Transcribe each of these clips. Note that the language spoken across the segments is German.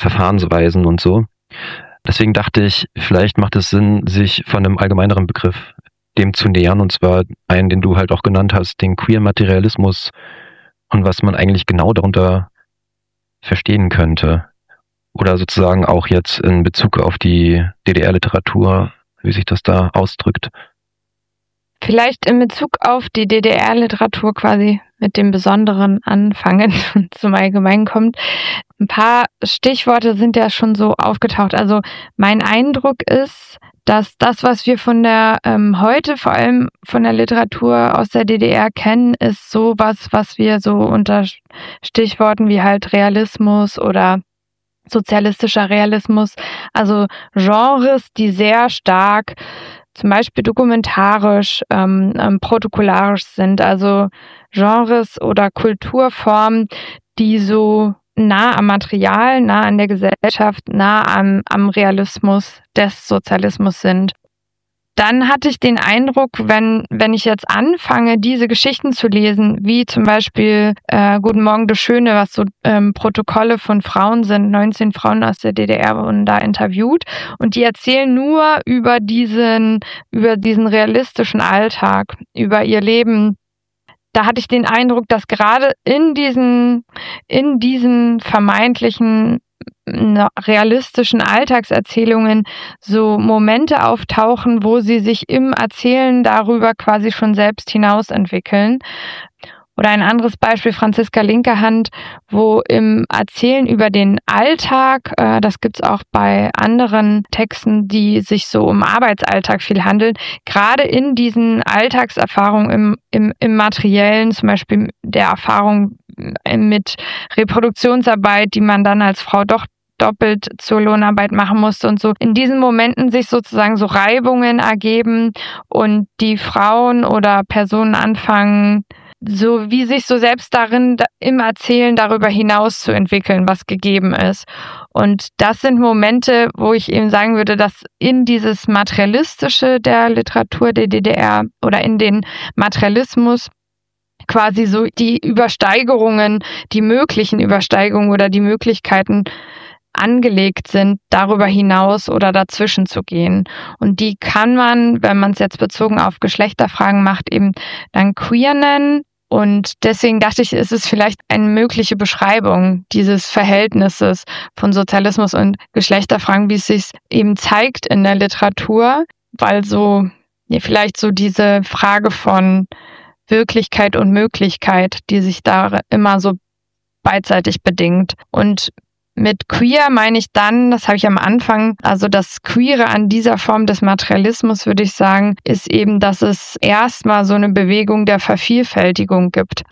Verfahrensweisen und so. Deswegen dachte ich, vielleicht macht es Sinn, sich von einem allgemeineren Begriff dem zu nähern, und zwar einen, den du halt auch genannt hast, den Queer Materialismus, und was man eigentlich genau darunter verstehen könnte. Oder sozusagen auch jetzt in Bezug auf die DDR-Literatur, wie sich das da ausdrückt. Vielleicht in Bezug auf die DDR-Literatur quasi mit dem Besonderen anfangen und zum Allgemeinen kommt. Ein paar Stichworte sind ja schon so aufgetaucht. Also mein Eindruck ist, dass das, was wir von der heute vor allem von der Literatur aus der DDR kennen, ist sowas, was wir so unter Stichworten wie halt Realismus oder sozialistischer Realismus, also Genres, die sehr stark zum Beispiel dokumentarisch, protokollarisch sind, also Genres oder Kulturformen, die so nah am Material, nah an der Gesellschaft, nah am Realismus des Sozialismus sind. Dann hatte ich den Eindruck, wenn ich jetzt anfange, diese Geschichten zu lesen, wie zum Beispiel Guten Morgen, du Schöne, was so Protokolle von Frauen sind, 19 Frauen aus der DDR wurden da interviewt und die erzählen nur über diesen realistischen Alltag, über ihr Leben. Da hatte ich den Eindruck, dass gerade in diesen vermeintlichen realistischen Alltagserzählungen so Momente auftauchen, wo sie sich im Erzählen darüber quasi schon selbst hinaus entwickeln. Oder ein anderes Beispiel, Franziska Linkerhand, wo im Erzählen über den Alltag, das gibt's auch bei anderen Texten, die sich so um Arbeitsalltag viel handeln, gerade in diesen Alltagserfahrungen im Materiellen, zum Beispiel der Erfahrung mit Reproduktionsarbeit, die man dann als Frau doch doppelt zur Lohnarbeit machen musste und so. In diesen Momenten sich sozusagen so Reibungen ergeben und die Frauen oder Personen anfangen, so wie sich so selbst darin im Erzählen darüber hinaus zu entwickeln, was gegeben ist. Und das sind Momente, wo ich eben sagen würde, dass in dieses Materialistische der Literatur der DDR oder in den Materialismus quasi so die Übersteigerungen, die möglichen Übersteigerungen oder die Möglichkeiten angelegt sind, darüber hinaus oder dazwischen zu gehen. Und die kann man, wenn man es jetzt bezogen auf Geschlechterfragen macht, eben dann queer nennen. Und deswegen dachte ich, es ist vielleicht eine mögliche Beschreibung dieses Verhältnisses von Sozialismus und Geschlechterfragen, wie es sich eben zeigt in der Literatur, weil so vielleicht so diese Frage von Wirklichkeit und Möglichkeit, die sich da immer so beidseitig bedingt. Und mit queer meine ich dann, das habe ich am Anfang, also das Queere an dieser Form des Materialismus, würde ich sagen, ist eben, dass es erstmal so eine Bewegung der Vervielfältigung gibt.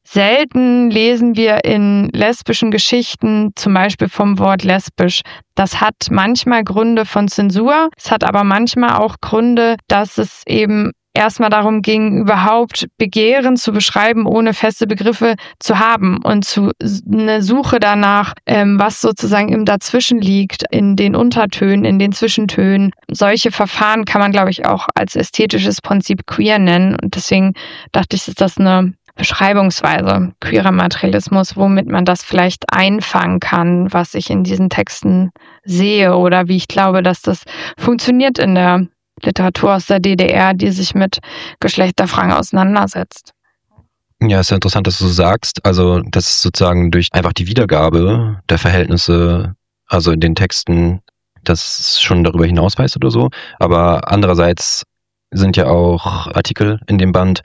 Selten lesen wir in lesbischen Geschichten zum Beispiel vom Wort lesbisch. Das hat manchmal Gründe von Zensur, es hat aber manchmal auch Gründe, dass es eben erstmal darum ging, überhaupt Begehren zu beschreiben, ohne feste Begriffe zu haben und eine Suche danach, was sozusagen im Dazwischen liegt, in den Untertönen, in den Zwischentönen. Solche Verfahren kann man, glaube ich, auch als ästhetisches Prinzip queer nennen. Und deswegen dachte ich, ist das eine Beschreibungsweise, queerer Materialismus, womit man das vielleicht einfangen kann, was ich in diesen Texten sehe oder wie ich glaube, dass das funktioniert in der Literatur aus der DDR, die sich mit Geschlechterfragen auseinandersetzt. Ja, ist ja interessant, dass du so sagst. Also, dass sozusagen durch einfach die Wiedergabe der Verhältnisse, also in den Texten, das schon darüber hinaus weiß oder so. Aber andererseits sind ja auch Artikel in dem Band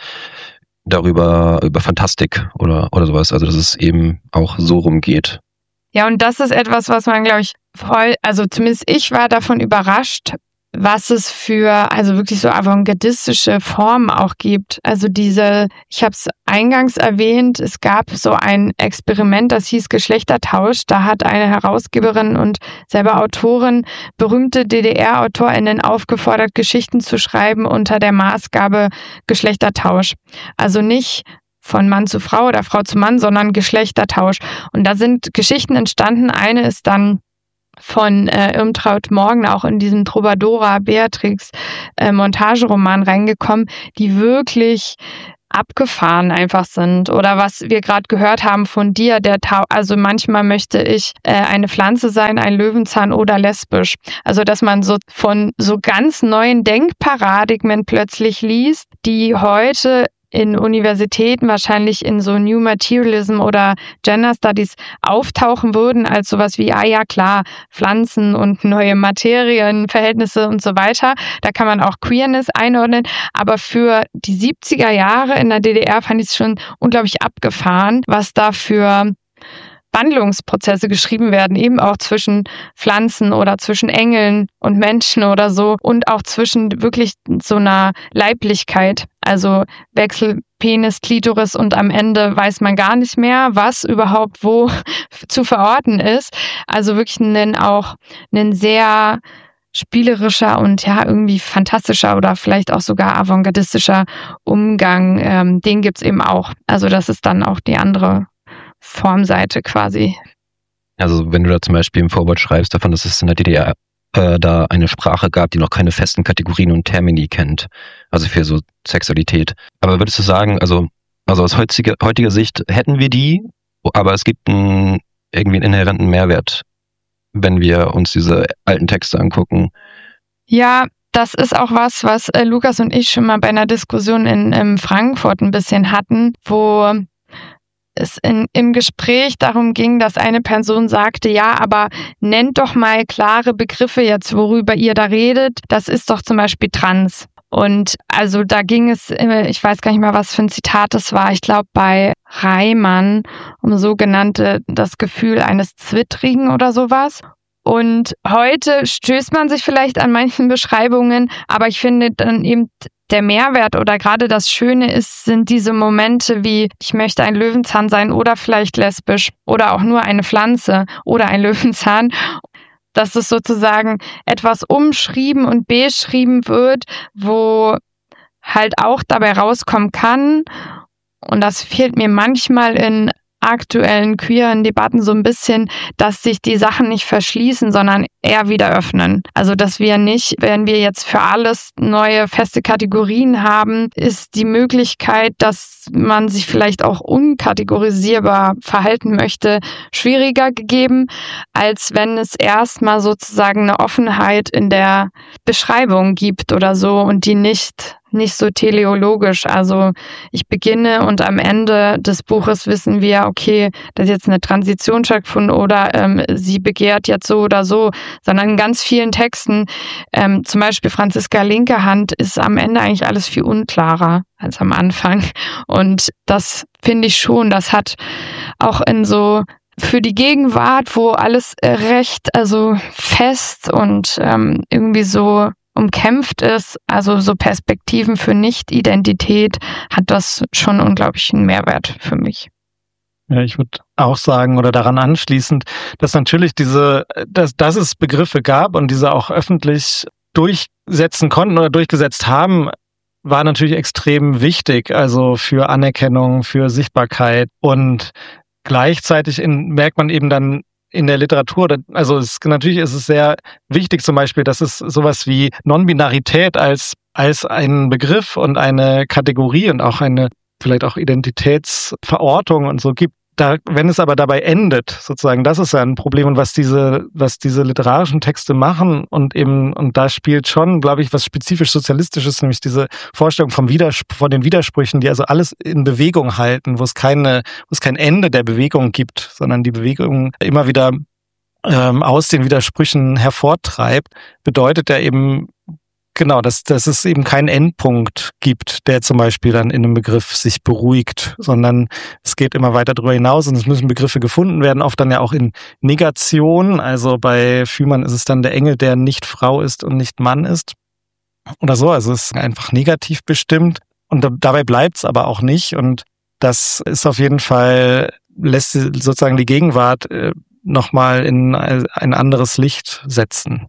über Fantastik oder sowas. Also, dass es eben auch so rumgeht. Ja, und das ist etwas, was man, glaube ich, also zumindest ich war davon überrascht, was es für, also wirklich so avantgardistische Formen auch gibt. Also ich habe es eingangs erwähnt, es gab so ein Experiment, das hieß Geschlechtertausch. Da hat eine Herausgeberin und selber Autorin berühmte DDR-AutorInnen aufgefordert, Geschichten zu schreiben unter der Maßgabe Geschlechtertausch. Also nicht von Mann zu Frau oder Frau zu Mann, sondern Geschlechtertausch. Und da sind Geschichten entstanden. Eine ist dann von Irmtraut Morgen auch in diesen Troubadoura Beatrix Montageroman reingekommen, die wirklich abgefahren einfach sind. Oder was wir gerade gehört haben von dir, also manchmal möchte ich eine Pflanze sein, ein Löwenzahn oder lesbisch. Also dass man so von so ganz neuen Denkparadigmen plötzlich liest, die heute in Universitäten wahrscheinlich in so New Materialism oder Gender Studies auftauchen würden als sowas wie, ja klar, Pflanzen und neue Materien, Verhältnisse und so weiter. Da kann man auch Queerness einordnen. Aber für die 70er Jahre in der DDR fand ich es schon unglaublich abgefahren, was da für Wandlungsprozesse geschrieben werden, eben auch zwischen Pflanzen oder zwischen Engeln und Menschen oder so und auch zwischen wirklich so einer Leiblichkeit, also Wechsel Penis, Klitoris und am Ende weiß man gar nicht mehr, was überhaupt wo zu verorten ist. Also wirklich ein sehr spielerischer und ja irgendwie fantastischer oder vielleicht auch sogar avantgardistischer Umgang, den gibt's eben auch. Also das ist dann auch die andere Formseite quasi. Also wenn du da zum Beispiel im Vorwort schreibst davon, dass es in der DDR da eine Sprache gab, die noch keine festen Kategorien und Termini kennt, also für so Sexualität. Aber würdest du sagen, also aus heutiger Sicht hätten wir die, aber es gibt irgendwie einen inhärenten Mehrwert, wenn wir uns diese alten Texte angucken? Ja, das ist auch was Lukas und ich schon mal bei einer Diskussion in Frankfurt ein bisschen hatten, wo es im Gespräch darum ging, dass eine Person sagte, ja, aber nennt doch mal klare Begriffe jetzt, worüber ihr da redet. Das ist doch zum Beispiel trans. Und also da ging es, ich weiß gar nicht mal, was für ein Zitat das war, ich glaube bei Reimann um das Gefühl eines Zwittrigen oder sowas. Und heute stößt man sich vielleicht an manchen Beschreibungen, aber ich finde dann eben der Mehrwert oder gerade das Schöne sind diese Momente wie, ich möchte ein Löwenzahn sein oder vielleicht lesbisch oder auch nur eine Pflanze oder ein Löwenzahn, dass es sozusagen etwas umschrieben und beschrieben wird, wo halt auch dabei rauskommen kann, und das fehlt mir manchmal in aktuellen queeren Debatten so ein bisschen, dass sich die Sachen nicht verschließen, sondern eher wieder öffnen. Also dass wir nicht, wenn wir jetzt für alles neue feste Kategorien haben, ist die Möglichkeit, dass man sich vielleicht auch unkategorisierbar verhalten möchte, schwieriger gegeben, als wenn es erstmal sozusagen eine Offenheit in der Beschreibung gibt oder so und die nicht so teleologisch. Also ich beginne und am Ende des Buches wissen wir, okay, da ist jetzt eine Transition stattgefunden oder sie begehrt jetzt so oder so, sondern in ganz vielen Texten, zum Beispiel Franziska Linkehand, ist am Ende eigentlich alles viel unklarer als am Anfang. Und das finde ich schon, das hat auch in so für die Gegenwart, wo alles recht, also fest und irgendwie so umkämpft ist, also so Perspektiven für Nicht-Identität, hat das schon unglaublichen Mehrwert für mich. Ja, ich würde auch sagen oder daran anschließend, dass natürlich dass es Begriffe gab und diese auch öffentlich durchsetzen konnten oder durchgesetzt haben, war natürlich extrem wichtig, also für Anerkennung, für Sichtbarkeit und gleichzeitig merkt man eben dann in der Literatur, also natürlich ist es sehr wichtig zum Beispiel, dass es sowas wie Non-Binarität als einen Begriff und eine Kategorie und auch vielleicht auch Identitätsverortung und so gibt. Wenn es aber dabei endet, sozusagen, das ist ja ein Problem und was diese literarischen Texte machen und da spielt schon, glaube ich, was spezifisch Sozialistisches, nämlich diese Vorstellung von den Widersprüchen, die also alles in Bewegung halten, wo es kein Ende der Bewegung gibt, sondern die Bewegung immer wieder aus den Widersprüchen hervortreibt, bedeutet ja eben genau, dass es eben keinen Endpunkt gibt, der zum Beispiel dann in einem Begriff sich beruhigt, sondern es geht immer weiter darüber hinaus und es müssen Begriffe gefunden werden, oft dann ja auch in Negation. Also bei Fühmann ist es dann der Engel, der nicht Frau ist und nicht Mann ist oder so. Also es ist einfach negativ bestimmt und dabei bleibt es aber auch nicht. Und das ist auf jeden Fall, lässt sozusagen die Gegenwart nochmal in ein anderes Licht setzen.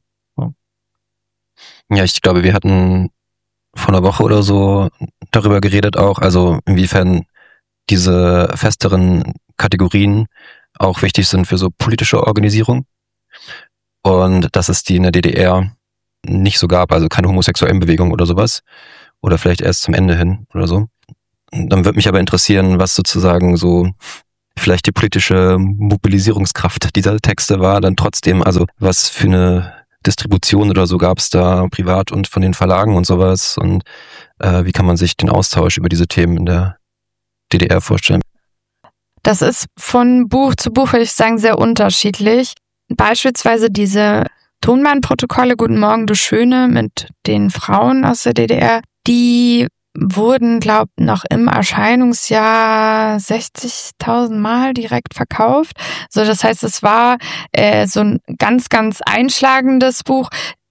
Ja, ich glaube, wir hatten vor einer Woche oder so darüber geredet auch, also inwiefern diese festeren Kategorien auch wichtig sind für so politische Organisierung und dass es die in der DDR nicht so gab, also keine homosexuellen Bewegung oder sowas oder vielleicht erst zum Ende hin oder so. Dann würde mich aber interessieren, was sozusagen so vielleicht die politische Mobilisierungskraft dieser Texte war, dann trotzdem, also was für eine Distribution oder so gab es da privat und von den Verlagen und sowas, und wie kann man sich den Austausch über diese Themen in der DDR vorstellen? Das ist von Buch zu Buch, würde ich sagen, sehr unterschiedlich. Beispielsweise diese Tonbandprotokolle Guten Morgen, du Schöne mit den Frauen aus der DDR, die wurden, noch im Erscheinungsjahr 60.000 Mal direkt verkauft. So, das heißt, es war so ein ganz, ganz einschlagendes Buch,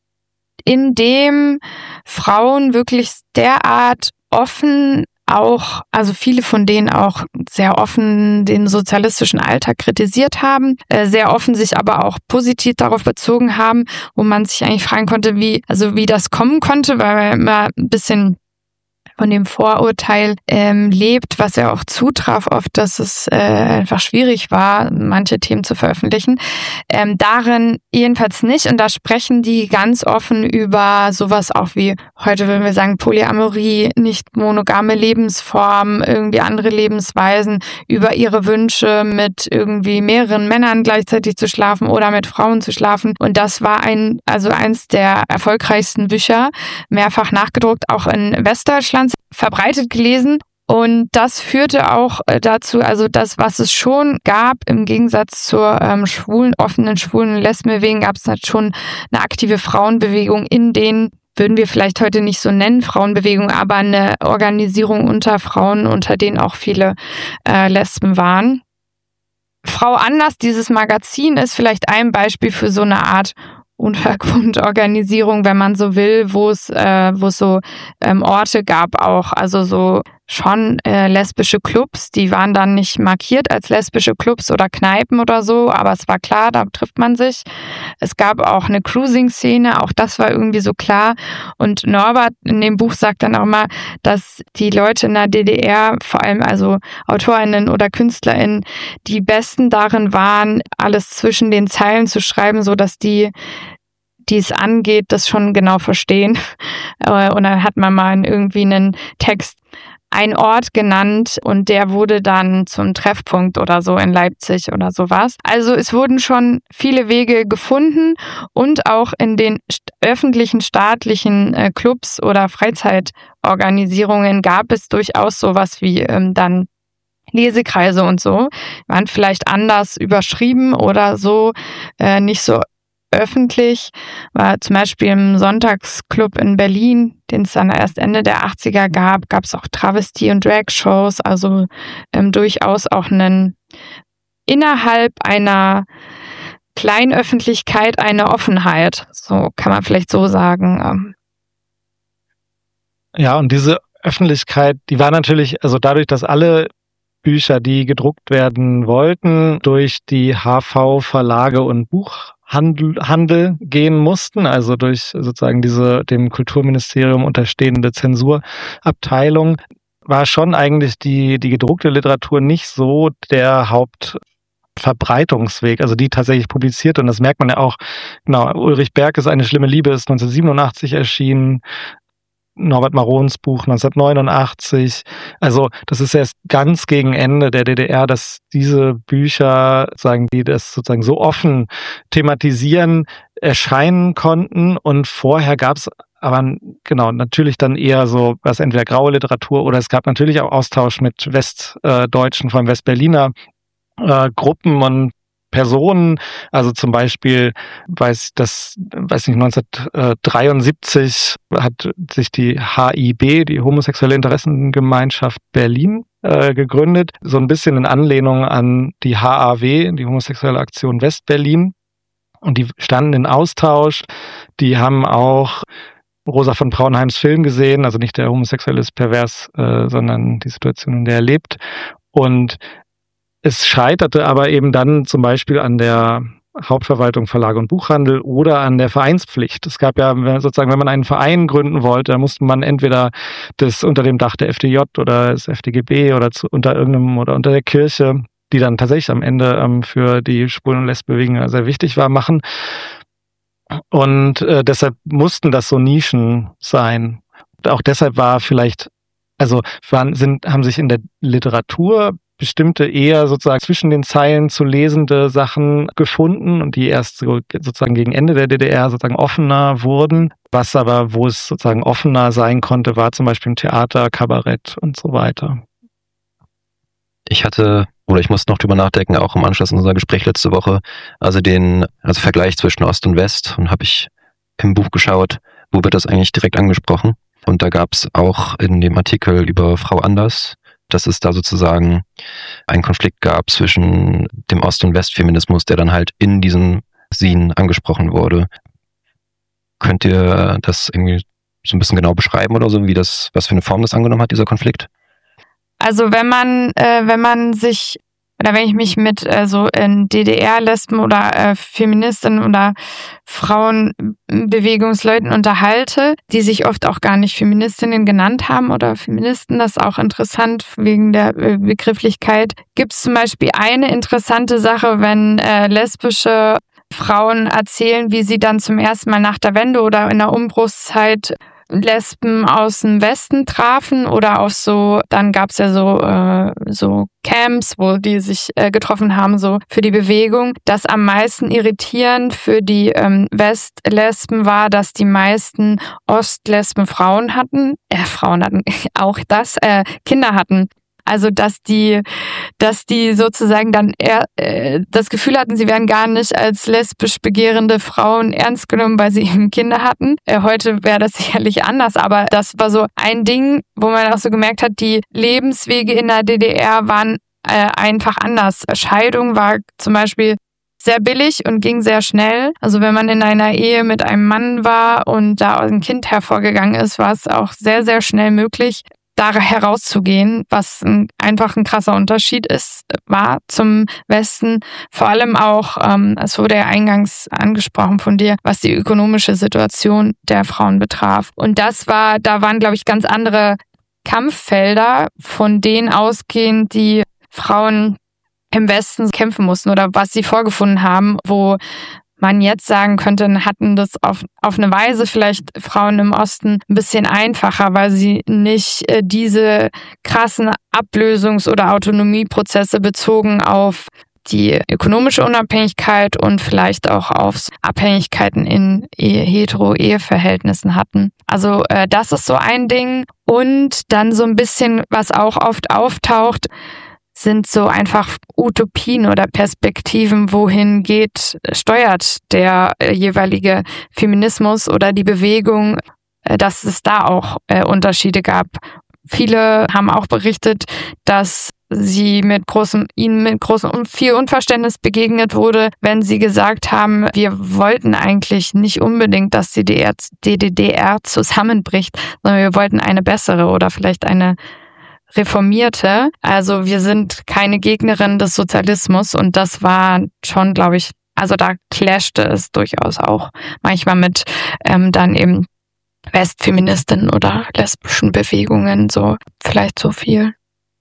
in dem Frauen wirklich derart offen auch, also viele von denen auch sehr offen den sozialistischen Alltag kritisiert haben, sehr offen sich aber auch positiv darauf bezogen haben, wo man sich eigentlich fragen konnte, wie das kommen konnte, weil man immer ein bisschen von dem Vorurteil lebt, was ja auch zutraf oft, dass es einfach schwierig war, manche Themen zu veröffentlichen. Darin jedenfalls nicht. Und da sprechen die ganz offen über sowas auch wie, heute würden wir sagen, Polyamorie, nicht monogame Lebensformen, irgendwie andere Lebensweisen, über ihre Wünsche, mit irgendwie mehreren Männern gleichzeitig zu schlafen oder mit Frauen zu schlafen. Und das war eins der erfolgreichsten Bücher, mehrfach nachgedruckt, auch in Westdeutschland verbreitet gelesen. Und das führte auch dazu, also das, was es schon gab, im Gegensatz zur offenen Schwulen- und Lesbenbewegung, gab es halt schon eine aktive Frauenbewegung, in denen, würden wir vielleicht heute nicht so nennen, Frauenbewegung, aber eine Organisierung unter Frauen, unter denen auch viele Lesben waren. Frau Anders, dieses Magazin, ist vielleicht ein Beispiel für so eine Art Untergrundorganisierung, wenn man so will, wo es so Orte gab auch, also so schon lesbische Clubs, die waren dann nicht markiert als lesbische Clubs oder Kneipen oder so, aber es war klar, da trifft man sich. Es gab auch eine Cruising-Szene, auch das war irgendwie so klar. Und Norbert in dem Buch sagt dann auch mal, dass die Leute in der DDR, vor allem also AutorInnen oder KünstlerInnen, die Besten darin waren, alles zwischen den Zeilen zu schreiben, so dass die es angeht, das schon genau verstehen. Und dann hat man mal irgendwie einen Text einen Ort genannt und der wurde dann zum Treffpunkt oder so in Leipzig oder sowas. Also es wurden schon viele Wege gefunden und auch in den öffentlichen staatlichen Clubs oder Freizeitorganisierungen gab es durchaus sowas wie dann Lesekreise und so. Waren vielleicht anders überschrieben oder so, nicht so öffentlich, war zum Beispiel im Sonntagsclub in Berlin, den es dann erst Ende der 80er gab es auch Travestie- und Drag-Shows, also durchaus auch innerhalb einer Kleinöffentlichkeit eine Offenheit, so kann man vielleicht so sagen. Ja, und diese Öffentlichkeit, die war natürlich, also dadurch, dass alle Bücher, die gedruckt werden wollten, durch die HV-Verlage und Buchhandel gehen mussten, also durch sozusagen diese dem Kulturministerium unterstehende Zensurabteilung, war schon eigentlich die gedruckte Literatur nicht so der Hauptverbreitungsweg, also die tatsächlich publiziert. Und das merkt man ja auch, genau, Ulrich Berkes Eine schlimme Liebe ist 1987 erschienen, Norbert Marons Buch 1989. Also das ist erst ganz gegen Ende der DDR, dass diese Bücher, die das sozusagen so offen thematisieren, erscheinen konnten. Und vorher gab es aber natürlich dann eher so was, entweder graue Literatur oder es gab natürlich auch Austausch mit Westdeutschen, vor allem Westberliner Gruppen und Personen, also zum Beispiel, 1973 hat sich die HIB, die Homosexuelle Interessengemeinschaft Berlin, gegründet, so ein bisschen in Anlehnung an die HAW, die Homosexuelle Aktion Westberlin. Und die standen in Austausch, die haben auch Rosa von Braunheims Film gesehen, also nicht der Homosexuelle ist pervers, sondern die Situation, in der er lebt. Und es scheiterte aber eben dann zum Beispiel an der Hauptverwaltung Verlage und Buchhandel oder an der Vereinspflicht. Es gab ja sozusagen, wenn man einen Verein gründen wollte, dann musste man entweder das unter dem Dach der FDJ oder des FDGB oder unter der Kirche, die dann tatsächlich am Ende für die Schwulen- und Lesbenbewegung sehr wichtig war, machen. Und deshalb mussten das so Nischen sein. Auch deshalb war vielleicht Also haben sich in der Literatur bestimmte eher sozusagen zwischen den Zeilen zu lesende Sachen gefunden und die erst sozusagen gegen Ende der DDR sozusagen offener wurden. Was aber, wo es sozusagen offener sein konnte, war zum Beispiel im Theater, Kabarett und so weiter. Ich musste noch drüber nachdenken, auch im Anschluss an unser Gespräch letzte Woche, also Vergleich zwischen Ost und West, und habe ich im Buch geschaut, wo wird das eigentlich direkt angesprochen. Und da gab es auch in dem Artikel über Frau Anders, dass es da sozusagen einen Konflikt gab zwischen dem Ost- und Westfeminismus, der dann halt in diesem Scene angesprochen wurde. Könnt ihr das irgendwie so ein bisschen genau beschreiben oder so, was für eine Form das angenommen hat, dieser Konflikt? Also wenn ich mich mit so in DDR-Lesben oder Feministinnen oder Frauenbewegungsleuten unterhalte, die sich oft auch gar nicht Feministinnen genannt haben oder Feministen, das ist auch interessant wegen der Begrifflichkeit, gibt es zum Beispiel eine interessante Sache, wenn lesbische Frauen erzählen, wie sie dann zum ersten Mal nach der Wende oder in der Umbruchszeit Lesben aus dem Westen trafen oder auf dann gab es ja so Camps, wo die sich getroffen haben, so für die Bewegung. Das am meisten irritierend für die Westlesben war, dass die meisten Ostlesben Kinder hatten. Also dass die sozusagen dann eher das Gefühl hatten, sie werden gar nicht als lesbisch begehrende Frauen ernst genommen, weil sie eben Kinder hatten. Heute wäre das sicherlich anders, aber das war so ein Ding, wo man auch so gemerkt hat, die Lebenswege in der DDR waren einfach anders. Scheidung war zum Beispiel sehr billig und ging sehr schnell. Also wenn man in einer Ehe mit einem Mann war und da ein Kind hervorgegangen ist, war es auch sehr, sehr schnell möglich, da herauszugehen, was einfach ein krasser Unterschied war zum Westen. Vor allem auch, es wurde ja eingangs angesprochen von dir, was die ökonomische Situation der Frauen betraf. Und da waren, glaube ich, ganz andere Kampffelder, von denen ausgehend die Frauen im Westen kämpfen mussten oder was sie vorgefunden haben, wo man jetzt sagen könnte, hatten das auf eine Weise vielleicht Frauen im Osten ein bisschen einfacher, weil sie nicht diese krassen Ablösungs- oder Autonomieprozesse bezogen auf die ökonomische Unabhängigkeit und vielleicht auch auf Abhängigkeiten in Hetero-Eheverhältnissen hatten. Also das ist so ein Ding. Und dann so ein bisschen, was auch oft auftaucht, sind so einfach Utopien oder Perspektiven, wohin steuert der jeweilige Feminismus oder die Bewegung, dass es da auch Unterschiede gab. Viele haben auch berichtet, dass ihnen mit großem viel Unverständnis begegnet wurde, wenn sie gesagt haben, wir wollten eigentlich nicht unbedingt, dass die DDR zusammenbricht, sondern wir wollten eine bessere oder vielleicht eine reformierte. Also wir sind keine Gegnerin des Sozialismus und das war schon, glaube ich, also da clashte es durchaus auch manchmal mit dann eben Westfeministinnen oder lesbischen Bewegungen, so vielleicht so viel.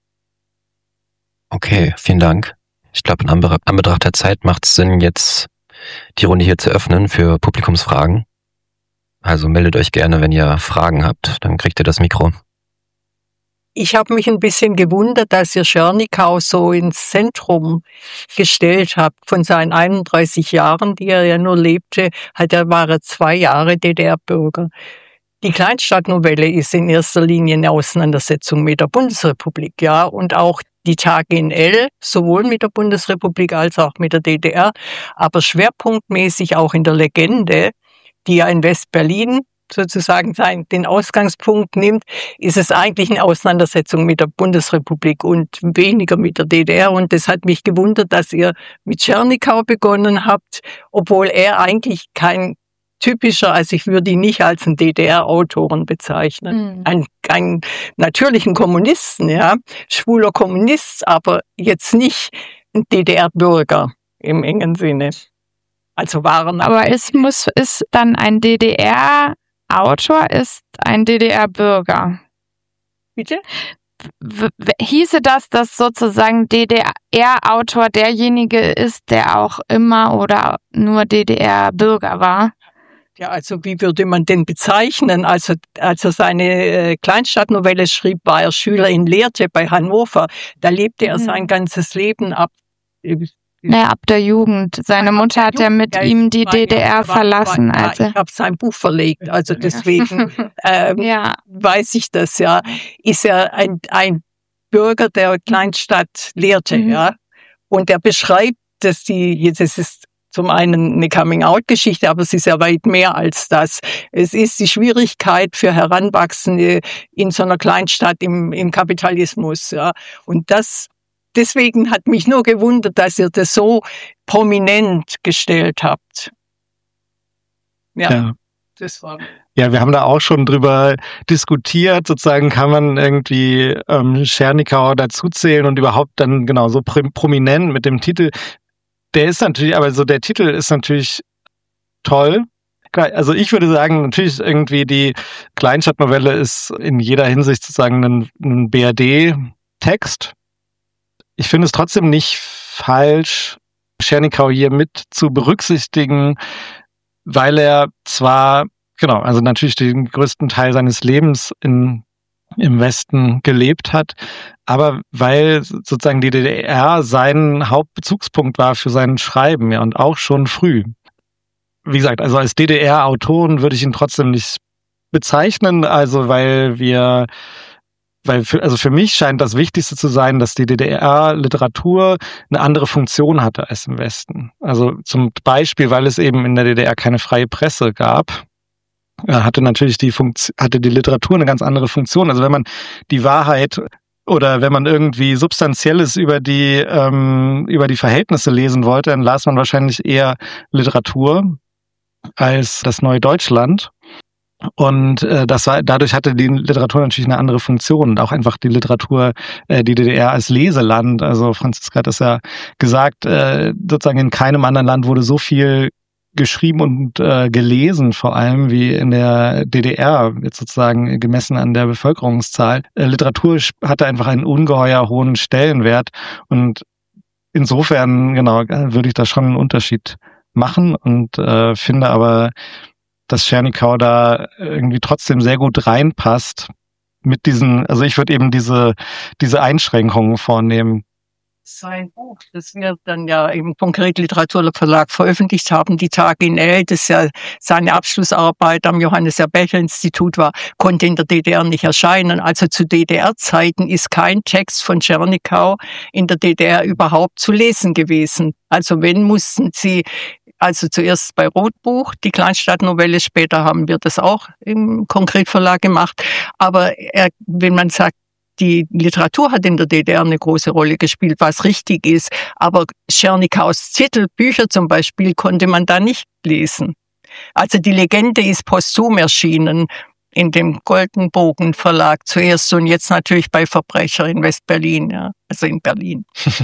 Okay, vielen Dank. Ich glaube, in Anbetracht der Zeit macht es Sinn, jetzt die Runde hier zu öffnen für Publikumsfragen. Also meldet euch gerne, wenn ihr Fragen habt, dann kriegt ihr das Mikro. Ich habe mich ein bisschen gewundert, dass ihr Schernikau so ins Zentrum gestellt habt. Von seinen 31 Jahren, die er ja nur lebte, war er 2 Jahre DDR-Bürger. Die Kleinstadtnovelle ist in erster Linie eine Auseinandersetzung mit der Bundesrepublik, ja, und auch die Tage in L, sowohl mit der Bundesrepublik als auch mit der DDR, aber schwerpunktmäßig auch in der Legende, die ja in West-Berlin sozusagen den Ausgangspunkt nimmt, ist es eigentlich eine Auseinandersetzung mit der Bundesrepublik und weniger mit der DDR. Und das hat mich gewundert, dass ihr mit Schernikau begonnen habt, obwohl er eigentlich kein typischer, also ich würde ihn nicht als einen DDR-Autoren bezeichnen. Einen natürlichen Kommunisten, ja, schwuler Kommunist, aber jetzt nicht ein DDR-Bürger im engen Sinne. Also waren. Aber ist dann ein DDR-Autor, ist ein DDR-Bürger? Bitte? Hieße das, dass sozusagen DDR-Autor derjenige ist, der auch immer oder nur DDR-Bürger war? Ja, also wie würde man den bezeichnen? Also als er seine Kleinstadtnovelle schrieb, war er Schüler in Lehrte bei Hannover. Da lebte er sein ganzes Leben ab. Ab der Jugend. Seine Mutter hat ja mit ihm die DDR verlassen. Ich habe sein Buch verlegt, also deswegen weiß ich das ja. Ist er ein Bürger der Kleinstadt Lehrte, ja? Und er beschreibt, das ist zum einen eine Coming-out-Geschichte, aber es ist ja weit mehr als das. Es ist die Schwierigkeit für Heranwachsende in so einer Kleinstadt im Kapitalismus. Ja. Und deswegen hat mich nur gewundert, dass ihr das so prominent gestellt habt. Ja. Das war... Ja, wir haben da auch schon drüber diskutiert, sozusagen kann man irgendwie Schernikau dazuzählen und überhaupt dann genau so prominent mit dem Titel. Der ist natürlich, aber so der Titel ist natürlich toll. Also ich würde sagen, natürlich irgendwie die Kleinstadtnovelle ist in jeder Hinsicht sozusagen ein BRD-Text. Ich finde es trotzdem nicht falsch, Schernikau hier mit zu berücksichtigen, weil er zwar, also natürlich den größten Teil seines Lebens im Westen gelebt hat, aber weil sozusagen die DDR sein Hauptbezugspunkt war für sein Schreiben, ja, und auch schon früh. Wie gesagt, also als DDR-Autoren würde ich ihn trotzdem nicht bezeichnen, also für mich scheint das Wichtigste zu sein, dass die DDR-Literatur eine andere Funktion hatte als im Westen. Also zum Beispiel, weil es eben in der DDR keine freie Presse gab, hatte natürlich die Literatur eine ganz andere Funktion. Also wenn man die Wahrheit oder wenn man irgendwie Substanzielles über die Verhältnisse lesen wollte, dann las man wahrscheinlich eher Literatur als das Neue Deutschland. Und dadurch hatte die Literatur natürlich eine andere Funktion und auch einfach die Literatur, die DDR als Leseland. Also Franziska hat das ja gesagt, sozusagen in keinem anderen Land wurde so viel geschrieben und gelesen, vor allem wie in der DDR, jetzt sozusagen gemessen an der Bevölkerungszahl. Literatur hatte einfach einen ungeheuer hohen Stellenwert und insofern, würde ich da schon einen Unterschied machen und finde aber, dass Schernikau da irgendwie trotzdem sehr gut reinpasst mit also ich würde eben diese Einschränkungen vornehmen. Sein Buch, das wir dann ja im Konkret-Literaturverlag veröffentlicht haben, Die Tage in L, das ja seine Abschlussarbeit am Johannes-Erbechl-Institut war, konnte in der DDR nicht erscheinen. Also zu DDR-Zeiten ist kein Text von Schernikau in der DDR überhaupt zu lesen gewesen. Also wenn mussten sie, also zuerst bei Rotbuch, die Kleinstadtnovelle, später haben wir das auch im Konkret-Verlag gemacht. Aber wenn man sagt, die Literatur hat in der DDR eine große Rolle gespielt, was richtig ist. Aber Schernikaus Titelbücher zum Beispiel konnte man da nicht lesen. Also die Legende ist posthum erschienen in dem Goldenbogen Verlag zuerst und jetzt natürlich bei Verbrecher in West-Berlin, ja, also in Berlin.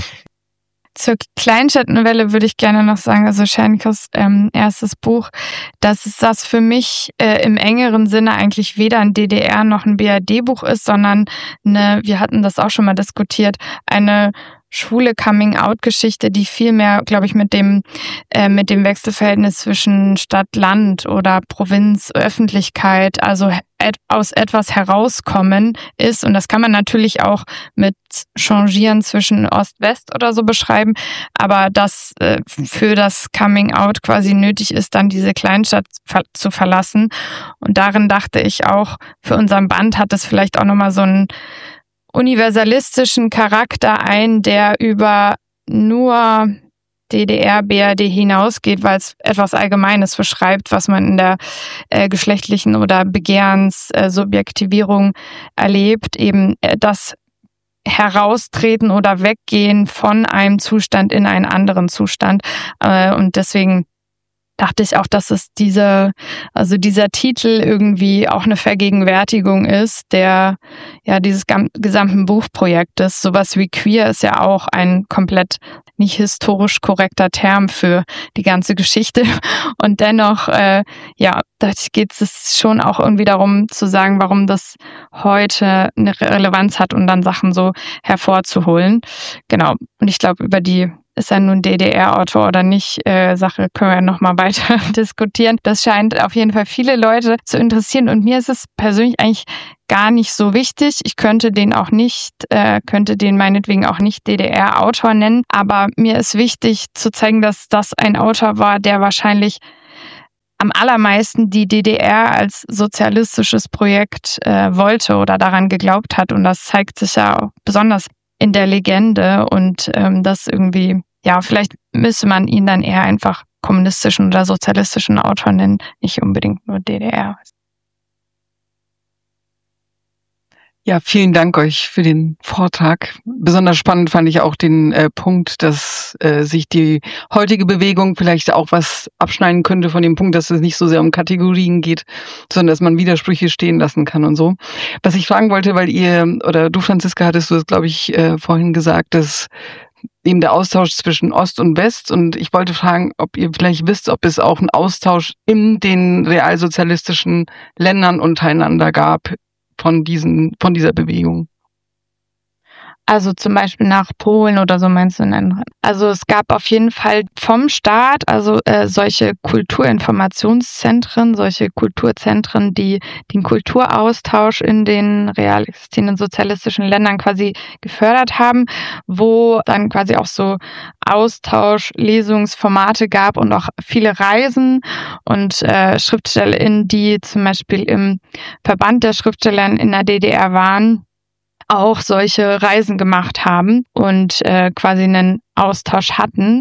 Zur Kleinstadtnovelle würde ich gerne noch sagen, also Schernikaus erstes Buch, dass das für mich im engeren Sinne eigentlich weder ein DDR noch ein BRD-Buch ist, sondern wir hatten das auch schon mal diskutiert, eine schwule Coming-out-Geschichte, die viel mehr, glaube ich, mit dem Wechselverhältnis zwischen Stadt-Land oder Provinz, Öffentlichkeit, also aus etwas herauskommen ist. Und das kann man natürlich auch mit Changieren zwischen Ost-West oder so beschreiben. Aber dass für das Coming-out quasi nötig ist, dann diese Kleinstadt zu verlassen. Und darin dachte ich auch, für unseren Band hat es vielleicht auch nochmal so einen universalistischen Charakter ein, der über nur DDR, BRD hinausgeht, weil es etwas Allgemeines beschreibt, was man in der geschlechtlichen oder Begehrenssubjektivierung erlebt, eben das Heraustreten oder Weggehen von einem Zustand in einen anderen Zustand. Und deswegen dachte ich auch, dass es dieser Titel irgendwie auch eine Vergegenwärtigung ist, dieses gesamten Buchprojektes. Sowas wie queer ist ja auch ein komplett nicht historisch korrekter Term für die ganze Geschichte. Und dennoch, da geht es schon auch irgendwie darum zu sagen, warum das heute eine Relevanz hat und dann Sachen so hervorzuholen. Genau. Und ich glaube, über die ist er nun DDR-Autor oder nicht, Sache können wir nochmal weiter diskutieren. Das scheint auf jeden Fall viele Leute zu interessieren und mir ist es persönlich eigentlich gar nicht so wichtig. Ich könnte den meinetwegen auch nicht DDR-Autor nennen, aber mir ist wichtig zu zeigen, dass das ein Autor war, der wahrscheinlich am allermeisten die DDR als sozialistisches Projekt wollte oder daran geglaubt hat. Und das zeigt sich ja auch besonders in der Legende. Und das irgendwie, ja, vielleicht müsste man ihn dann eher einfach kommunistischen oder sozialistischen Autor nennen, nicht unbedingt nur DDR. Ja, vielen Dank euch für den Vortrag. Besonders spannend fand ich auch den Punkt, dass sich die heutige Bewegung vielleicht auch was abschneiden könnte von dem Punkt, dass es nicht so sehr um Kategorien geht, sondern dass man Widersprüche stehen lassen kann und so. Was ich fragen wollte, weil du, Franziska, hattest du das, glaube ich, vorhin gesagt, dass eben der Austausch zwischen Ost und West, und ich wollte fragen, ob ihr vielleicht wisst, ob es auch einen Austausch in den realsozialistischen Ländern untereinander gab, von dieser Bewegung. Also zum Beispiel nach Polen oder so meinst du? Also es gab auf jeden Fall vom Staat, also solche Kulturinformationszentren, solche Kulturzentren, die den Kulturaustausch in den real existierenden sozialistischen Ländern quasi gefördert haben, wo dann quasi auch so Austausch-Lesungsformate gab und auch viele Reisen und SchriftstellerInnen, die zum Beispiel im Verband der Schriftsteller in der DDR waren, auch solche Reisen gemacht haben und quasi einen Austausch hatten.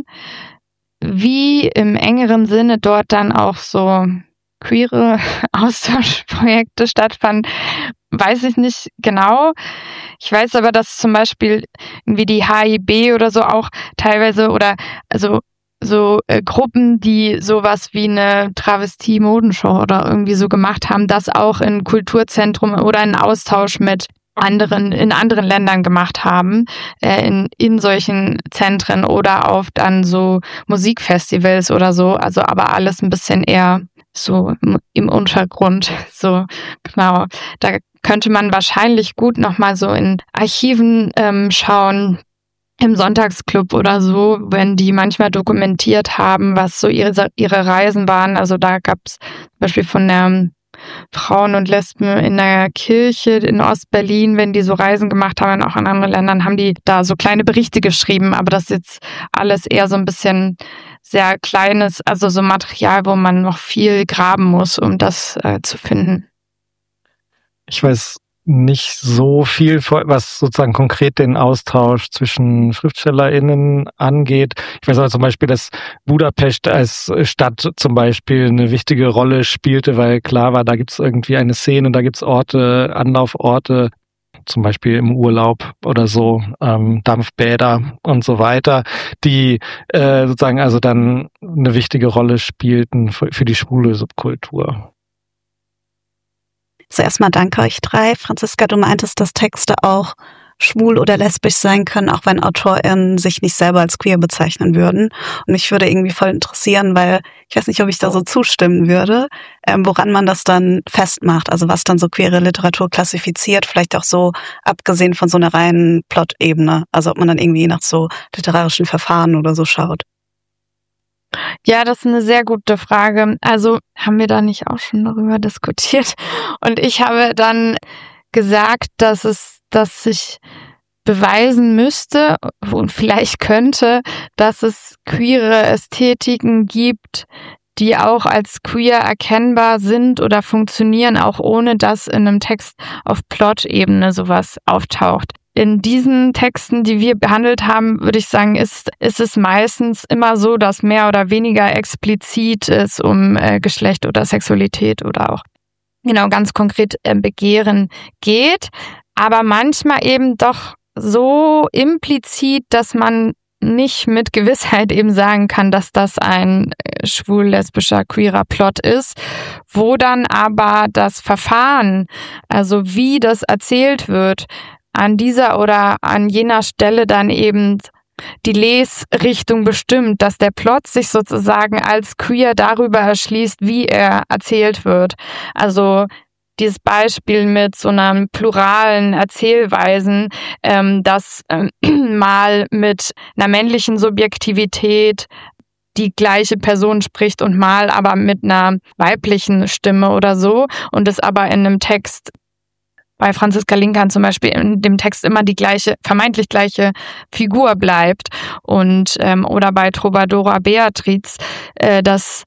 Wie im engeren Sinne dort dann auch so queere Austauschprojekte stattfanden, weiß ich nicht genau. Ich weiß aber, dass zum Beispiel irgendwie die HIB oder so auch teilweise oder also so Gruppen, die sowas wie eine Travestie-Modenshow oder irgendwie so gemacht haben, das auch in Kulturzentrum oder in Austausch mit in anderen Ländern gemacht haben, in solchen Zentren oder auf dann so Musikfestivals oder so, also aber alles ein bisschen eher so im Untergrund, so genau. Da könnte man wahrscheinlich gut nochmal so in Archiven schauen, im Sonntagsclub oder so, wenn die manchmal dokumentiert haben, was so ihre Reisen waren. Also da gab es zum Beispiel von der Frauen und Lesben in der Kirche in Ostberlin, wenn die so Reisen gemacht haben, auch in anderen Ländern, haben die da so kleine Berichte geschrieben, aber das ist jetzt alles eher so ein bisschen sehr kleines, also so Material, wo man noch viel graben muss, um das zu finden. Ich weiß nicht so viel, was sozusagen konkret den Austausch zwischen SchriftstellerInnen angeht. Ich weiß aber zum Beispiel, dass Budapest als Stadt zum Beispiel eine wichtige Rolle spielte, weil klar war, da gibt's irgendwie eine Szene, da gibt's Orte, Anlauforte, zum Beispiel im Urlaub oder so, Dampfbäder und so weiter, die sozusagen also dann eine wichtige Rolle spielten für die schwule Subkultur. Zuerst mal danke euch drei. Franziska, du meintest, dass Texte auch schwul oder lesbisch sein können, auch wenn AutorInnen sich nicht selber als queer bezeichnen würden. Und mich würde irgendwie voll interessieren, weil ich weiß nicht, ob ich da so zustimmen würde, woran man das dann festmacht, also was dann so queere Literatur klassifiziert, vielleicht auch so abgesehen von so einer reinen Plot-Ebene, also ob man dann irgendwie nach so literarischen Verfahren oder so schaut. Ja, das ist eine sehr gute Frage. Also haben wir da nicht auch schon darüber diskutiert? Und ich habe dann gesagt, dass ich beweisen müsste und vielleicht könnte, dass es queere Ästhetiken gibt, die auch als queer erkennbar sind oder funktionieren, auch ohne dass in einem Text auf Plot-Ebene sowas auftaucht. In diesen Texten, die wir behandelt haben, würde ich sagen, ist es meistens immer so, dass mehr oder weniger explizit es um Geschlecht oder Sexualität oder auch genau ganz konkret Begehren geht, aber manchmal eben doch so implizit, dass man nicht mit Gewissheit eben sagen kann, dass das ein schwul-lesbischer, queerer Plot ist, wo dann aber das Verfahren, also wie das erzählt wird, an dieser oder an jener Stelle dann eben die Lesrichtung bestimmt, dass der Plot sich sozusagen als queer darüber erschließt, wie er erzählt wird. Also dieses Beispiel mit so einer pluralen Erzählweisen, dass mal mit einer männlichen Subjektivität die gleiche Person spricht und mal aber mit einer weiblichen Stimme oder so und es aber in einem Text bei Franziska Linkhan zum Beispiel in dem Text immer die gleiche, vermeintlich gleiche Figur bleibt und oder bei Trovadora Beatriz, dass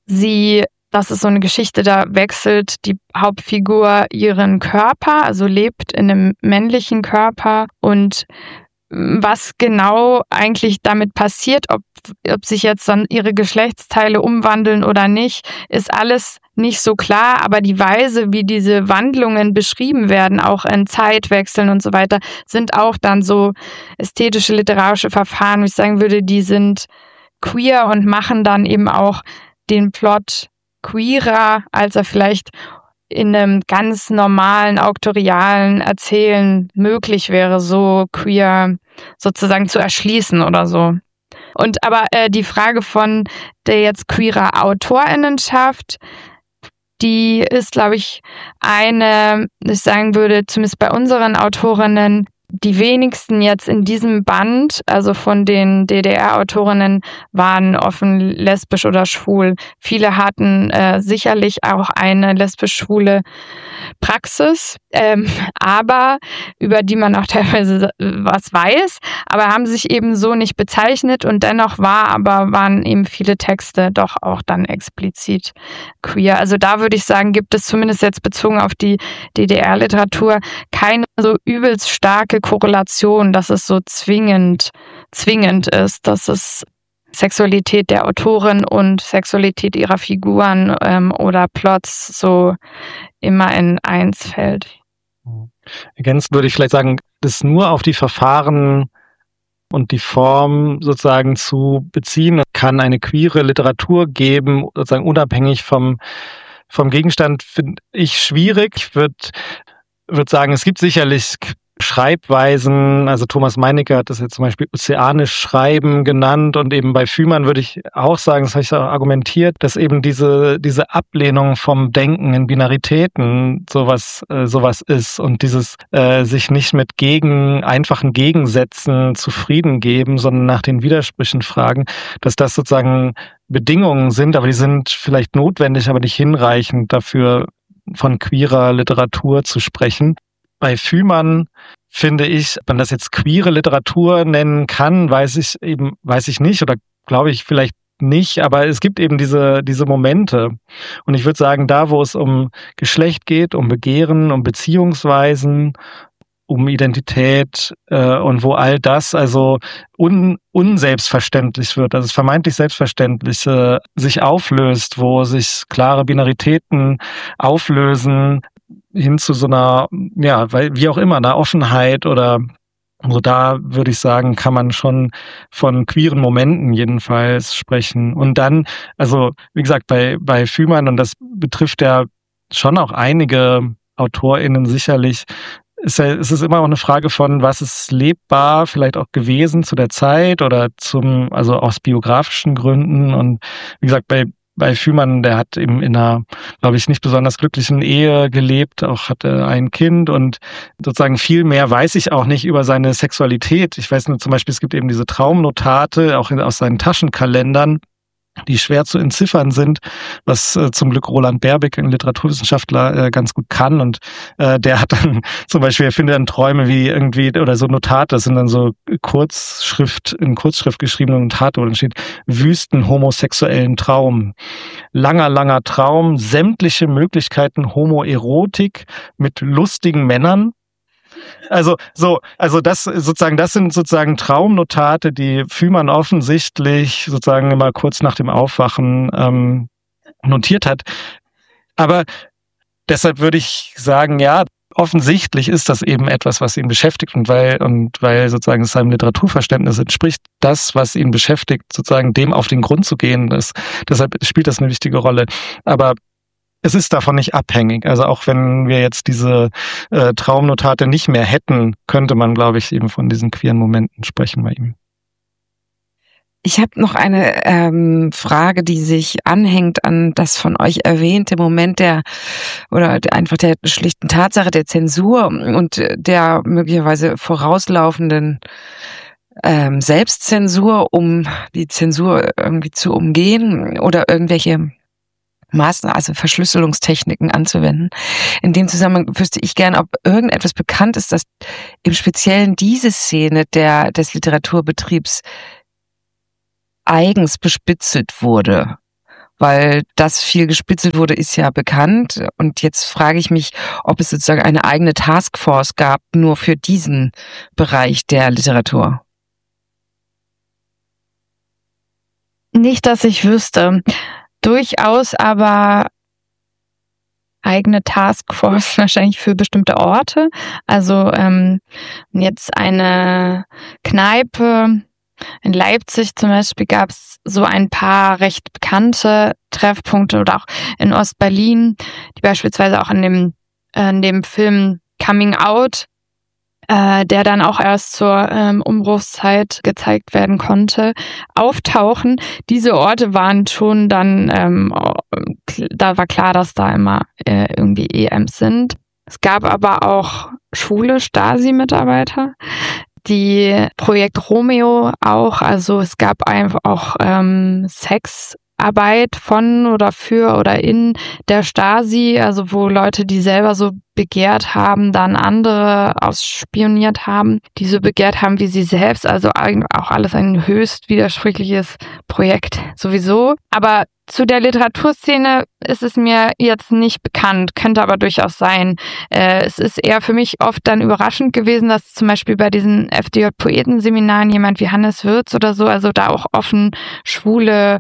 es so eine Geschichte, da wechselt die Hauptfigur ihren Körper, also lebt in einem männlichen Körper und was genau eigentlich damit passiert, ob sich jetzt dann ihre Geschlechtsteile umwandeln oder nicht, ist alles nicht so klar, aber die Weise, wie diese Wandlungen beschrieben werden, auch in Zeitwechseln und so weiter, sind auch dann so ästhetische, literarische Verfahren, wie ich sagen würde, die sind queer und machen dann eben auch den Plot queerer, als er vielleicht in einem ganz normalen, auktorialen Erzählen möglich wäre, so queer sozusagen zu erschließen oder so. Und aber die Frage von der jetzt queerer AutorInnenschaft, die ist, glaube ich, ich sagen würde, zumindest bei unseren Autorinnen, die wenigsten jetzt in diesem Band, also von den DDR-Autorinnen, waren offen lesbisch oder schwul. Viele hatten sicherlich auch eine lesbisch-schwule Praxis, aber über die man auch teilweise was weiß, aber haben sich eben so nicht bezeichnet und dennoch waren eben viele Texte doch auch dann explizit queer. Also da würde ich sagen, gibt es zumindest jetzt bezogen auf die DDR-Literatur keine so übelst starke Korrelation, dass es so zwingend ist, dass es Sexualität der Autorin und Sexualität ihrer Figuren oder Plots so immer in eins fällt. Ergänzend würde ich vielleicht sagen, das nur auf die Verfahren und die Form sozusagen zu beziehen. Es kann eine queere Literatur geben, sozusagen unabhängig vom Gegenstand, finde ich schwierig. Ich würde sagen, es gibt sicherlich Schreibweisen, also Thomas Meinecker hat das jetzt zum Beispiel ozeanisch Schreiben genannt und eben bei Fühmann würde ich auch sagen, das habe ich auch argumentiert, dass eben diese Ablehnung vom Denken in Binaritäten sowas ist und dieses sich nicht mit einfachen Gegensätzen zufrieden geben, sondern nach den Widersprüchen fragen, dass das sozusagen Bedingungen sind, aber die sind vielleicht notwendig, aber nicht hinreichend dafür, von queerer Literatur zu sprechen. Bei Fühmann finde ich, ob man das jetzt queere Literatur nennen kann, weiß ich nicht oder glaube ich vielleicht nicht, aber es gibt eben diese Momente. Und ich würde sagen, da wo es um Geschlecht geht, um Begehren, um Beziehungsweisen, um Identität und wo all das also unselbstverständlich wird, also das vermeintlich Selbstverständliche sich auflöst, wo sich klare Binaritäten auflösen, hin zu so einer, wie auch immer, einer Offenheit oder so, da würde ich sagen, kann man schon von queeren Momenten jedenfalls sprechen. Und dann, also wie gesagt, bei Fühmann, und das betrifft ja schon auch einige AutorInnen sicherlich, es ist immer auch eine Frage von, was ist lebbar vielleicht auch gewesen zu der Zeit oder also aus biografischen Gründen. Und wie gesagt, bei Fühmann, der hat eben in einer, glaube ich, nicht besonders glücklichen Ehe gelebt, auch hatte ein Kind und sozusagen viel mehr weiß ich auch nicht über seine Sexualität. Ich weiß nur zum Beispiel, es gibt eben diese Traumnotate, auch aus seinen Taschenkalendern, die schwer zu entziffern sind, was zum Glück Roland Berbeck, ein Literaturwissenschaftler, ganz gut kann. Und der hat dann zum Beispiel, er findet dann Träume wie irgendwie, oder so Notate, das sind dann so in Kurzschrift geschriebene Notate, wo dann steht, wüsten homosexuellen Traum. Langer Traum, sämtliche Möglichkeiten Homoerotik mit lustigen Männern. Also das sind sozusagen Traumnotate, die Fühmann offensichtlich sozusagen immer kurz nach dem Aufwachen notiert hat. Aber deshalb würde ich sagen, ja, offensichtlich ist das eben etwas, was ihn beschäftigt und weil sozusagen es seinem Literaturverständnis entspricht, das, was ihn beschäftigt, sozusagen dem auf den Grund zu gehen. Deshalb spielt das eine wichtige Rolle. Aber es ist davon nicht abhängig. Also auch wenn wir jetzt diese Traumnotate nicht mehr hätten, könnte man, glaube ich, eben von diesen queeren Momenten sprechen bei ihm. Ich habe noch eine Frage, die sich anhängt an das von euch erwähnte Moment einfach der schlichten Tatsache der Zensur und der möglicherweise vorauslaufenden Selbstzensur, um die Zensur irgendwie zu umgehen oder irgendwelche Maßnahmen, also Verschlüsselungstechniken anzuwenden. In dem Zusammenhang wüsste ich gern, ob irgendetwas bekannt ist, dass im Speziellen diese Szene des Literaturbetriebs eigens bespitzelt wurde. Weil das viel gespitzelt wurde, ist ja bekannt. Und jetzt frage ich mich, ob es sozusagen eine eigene Taskforce gab, nur für diesen Bereich der Literatur. Nicht, dass ich wüsste. Durchaus aber eigene Taskforce wahrscheinlich für bestimmte Orte. Also jetzt eine Kneipe in Leipzig zum Beispiel gab es so ein paar recht bekannte Treffpunkte oder auch in Ostberlin, die beispielsweise auch in dem Film Coming Out, der dann auch erst zur Umbruchszeit gezeigt werden konnte, auftauchen. Diese Orte waren schon dann, da war klar, dass da immer irgendwie EMs sind. Es gab aber auch schwule Stasi-Mitarbeiter, die Projekt Romeo auch, also es gab einfach auch Sexarbeit von oder für oder in der Stasi, also wo Leute, die selber so begehrt haben, dann andere ausspioniert haben, die so begehrt haben wie sie selbst, also auch alles ein höchst widersprüchliches Projekt sowieso. Aber zu der Literaturszene ist es mir jetzt nicht bekannt, könnte aber durchaus sein. Es ist eher für mich oft dann überraschend gewesen, dass zum Beispiel bei diesen FDJ-Poetenseminaren jemand wie Hannes Würz oder so, also da auch offen schwule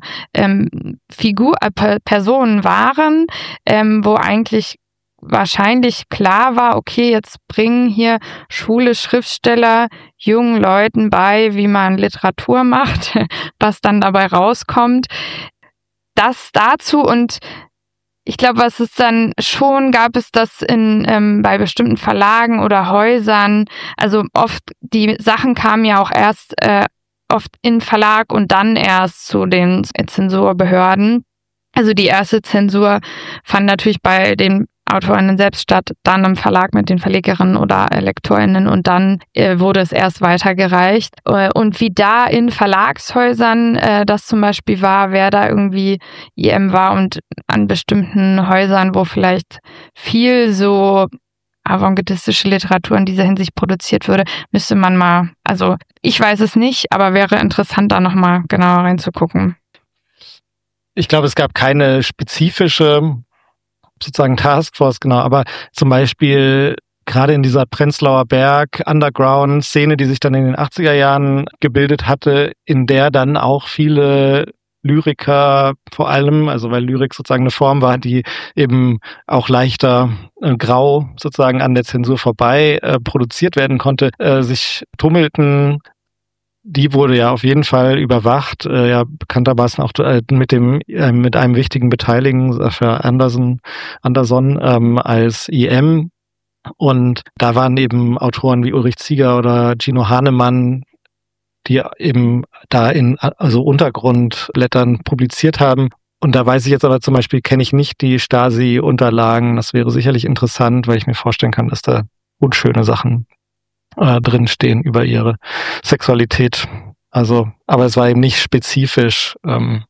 Personen waren, wo eigentlich wahrscheinlich klar war, okay, jetzt bringen hier schwule Schriftsteller jungen Leuten bei, wie man Literatur macht, was dann dabei rauskommt. Das dazu, und ich glaube, was es dann schon gab, ist, dass bei bestimmten Verlagen oder Häusern, also oft die Sachen kamen ja auch erst oft in Verlag und dann erst zu den Zensurbehörden. Also die erste Zensur fand natürlich bei den AutorInnen selbst statt, dann im Verlag mit den Verlegerinnen oder LektorInnen und dann wurde es erst weitergereicht. Und wie da in Verlagshäusern das zum Beispiel war, wer da irgendwie IM war und an bestimmten Häusern, wo vielleicht viel so avantgardistische Literatur in dieser Hinsicht produziert würde, müsste man mal, also ich weiß es nicht, aber wäre interessant, da nochmal genauer reinzugucken. Ich glaube, es gab keine spezifische sozusagen Taskforce, genau, aber zum Beispiel gerade in dieser Prenzlauer Berg Underground-Szene, die sich dann in den 80er Jahren gebildet hatte, in der dann auch viele Lyriker vor allem, also weil Lyrik sozusagen eine Form war, die eben auch leichter grau sozusagen an der Zensur vorbei produziert werden konnte, sich tummelten. Die wurde ja auf jeden Fall überwacht, ja bekanntermaßen auch mit einem wichtigen Beteiligten, Sascha Anderson als IM. Und da waren eben Autoren wie Ulrich Zieger oder Gino Hahnemann, die eben da in Untergrundblättern publiziert haben. Und da weiß ich jetzt aber zum Beispiel, kenne ich nicht die Stasi-Unterlagen. Das wäre sicherlich interessant, weil ich mir vorstellen kann, dass da unschöne Sachen drin stehen über ihre Sexualität. Also, aber es war eben nicht spezifisch, aber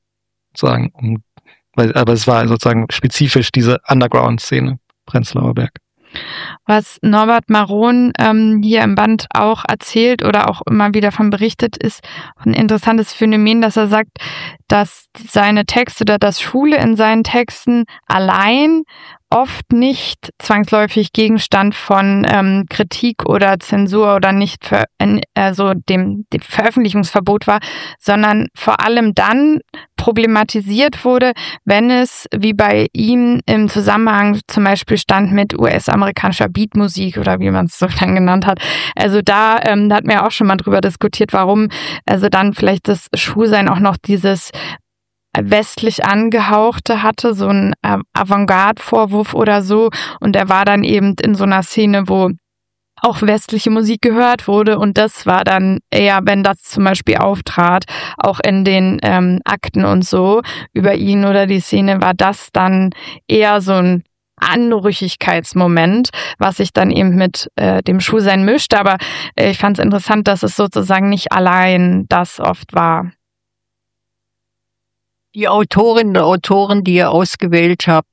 es war sozusagen spezifisch diese Underground-Szene, Prenzlauer Berg. Was Norbert Maron hier im Band auch erzählt oder auch immer wieder von berichtet, ist ein interessantes Phänomen, dass er sagt, dass seine Texte oder das Schwule in seinen Texten allein oft nicht zwangsläufig Gegenstand von Kritik oder Zensur oder nicht dem Veröffentlichungsverbot war, sondern vor allem dann problematisiert wurde, wenn es, wie bei ihm im Zusammenhang zum Beispiel stand mit US-amerikanischer Beatmusik oder wie man es so dann genannt hat. Also da hatten wir auch schon mal drüber diskutiert, warum also dann vielleicht das Schwulsein auch noch dieses westlich angehauchte hatte, so ein Avantgarde-Vorwurf oder so. Und er war dann eben in so einer Szene, wo auch westliche Musik gehört wurde. Und das war dann eher, wenn das zum Beispiel auftrat, auch in den Akten und so über ihn oder die Szene, war das dann eher so ein Anrüchigkeitsmoment, was sich dann eben mit dem Schwulsein mischt. Aber ich fand es interessant, dass es sozusagen nicht allein das oft war. Die Autorinnen und Autoren, die ihr ausgewählt habt,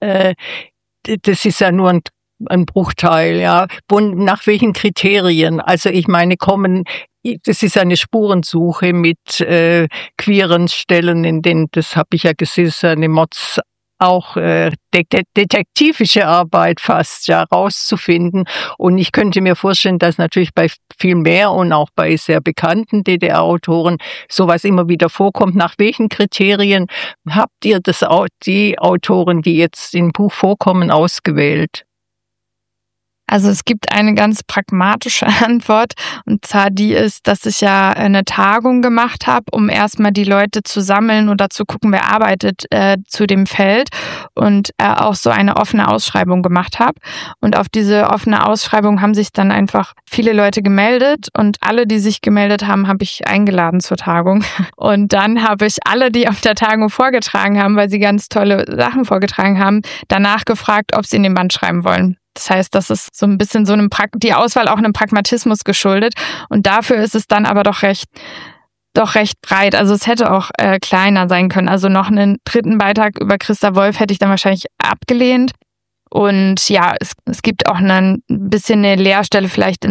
das ist ja nur ein Bruchteil, ja. Nach welchen Kriterien? Also ich meine, das ist eine Spurensuche mit queeren Stellen, in denen, das habe ich ja gesehen, ist eine auch detektivische Arbeit fast, ja, rauszufinden. Und ich könnte mir vorstellen, dass natürlich bei viel mehr und auch bei sehr bekannten DDR-Autoren sowas immer wieder vorkommt. Nach welchen Kriterien habt ihr die Autoren, die jetzt im Buch vorkommen, ausgewählt? Also es gibt eine ganz pragmatische Antwort, und zwar die ist, dass ich ja eine Tagung gemacht habe, um erstmal die Leute zu sammeln oder zu gucken, wer arbeitet zu dem Feld, und auch so eine offene Ausschreibung gemacht habe. Und auf diese offene Ausschreibung haben sich dann einfach viele Leute gemeldet, und alle, die sich gemeldet haben, habe ich eingeladen zur Tagung. Und dann habe ich alle, die auf der Tagung vorgetragen haben, weil sie ganz tolle Sachen vorgetragen haben, danach gefragt, ob sie in den Band schreiben wollen. Das heißt, das ist so ein bisschen so die Auswahl auch einem Pragmatismus geschuldet. Und dafür ist es dann aber doch recht breit. Also es hätte auch kleiner sein können. Also noch einen dritten Beitrag über Christa Wolf hätte ich dann wahrscheinlich abgelehnt. Und ja, es gibt auch ein bisschen eine Leerstelle vielleicht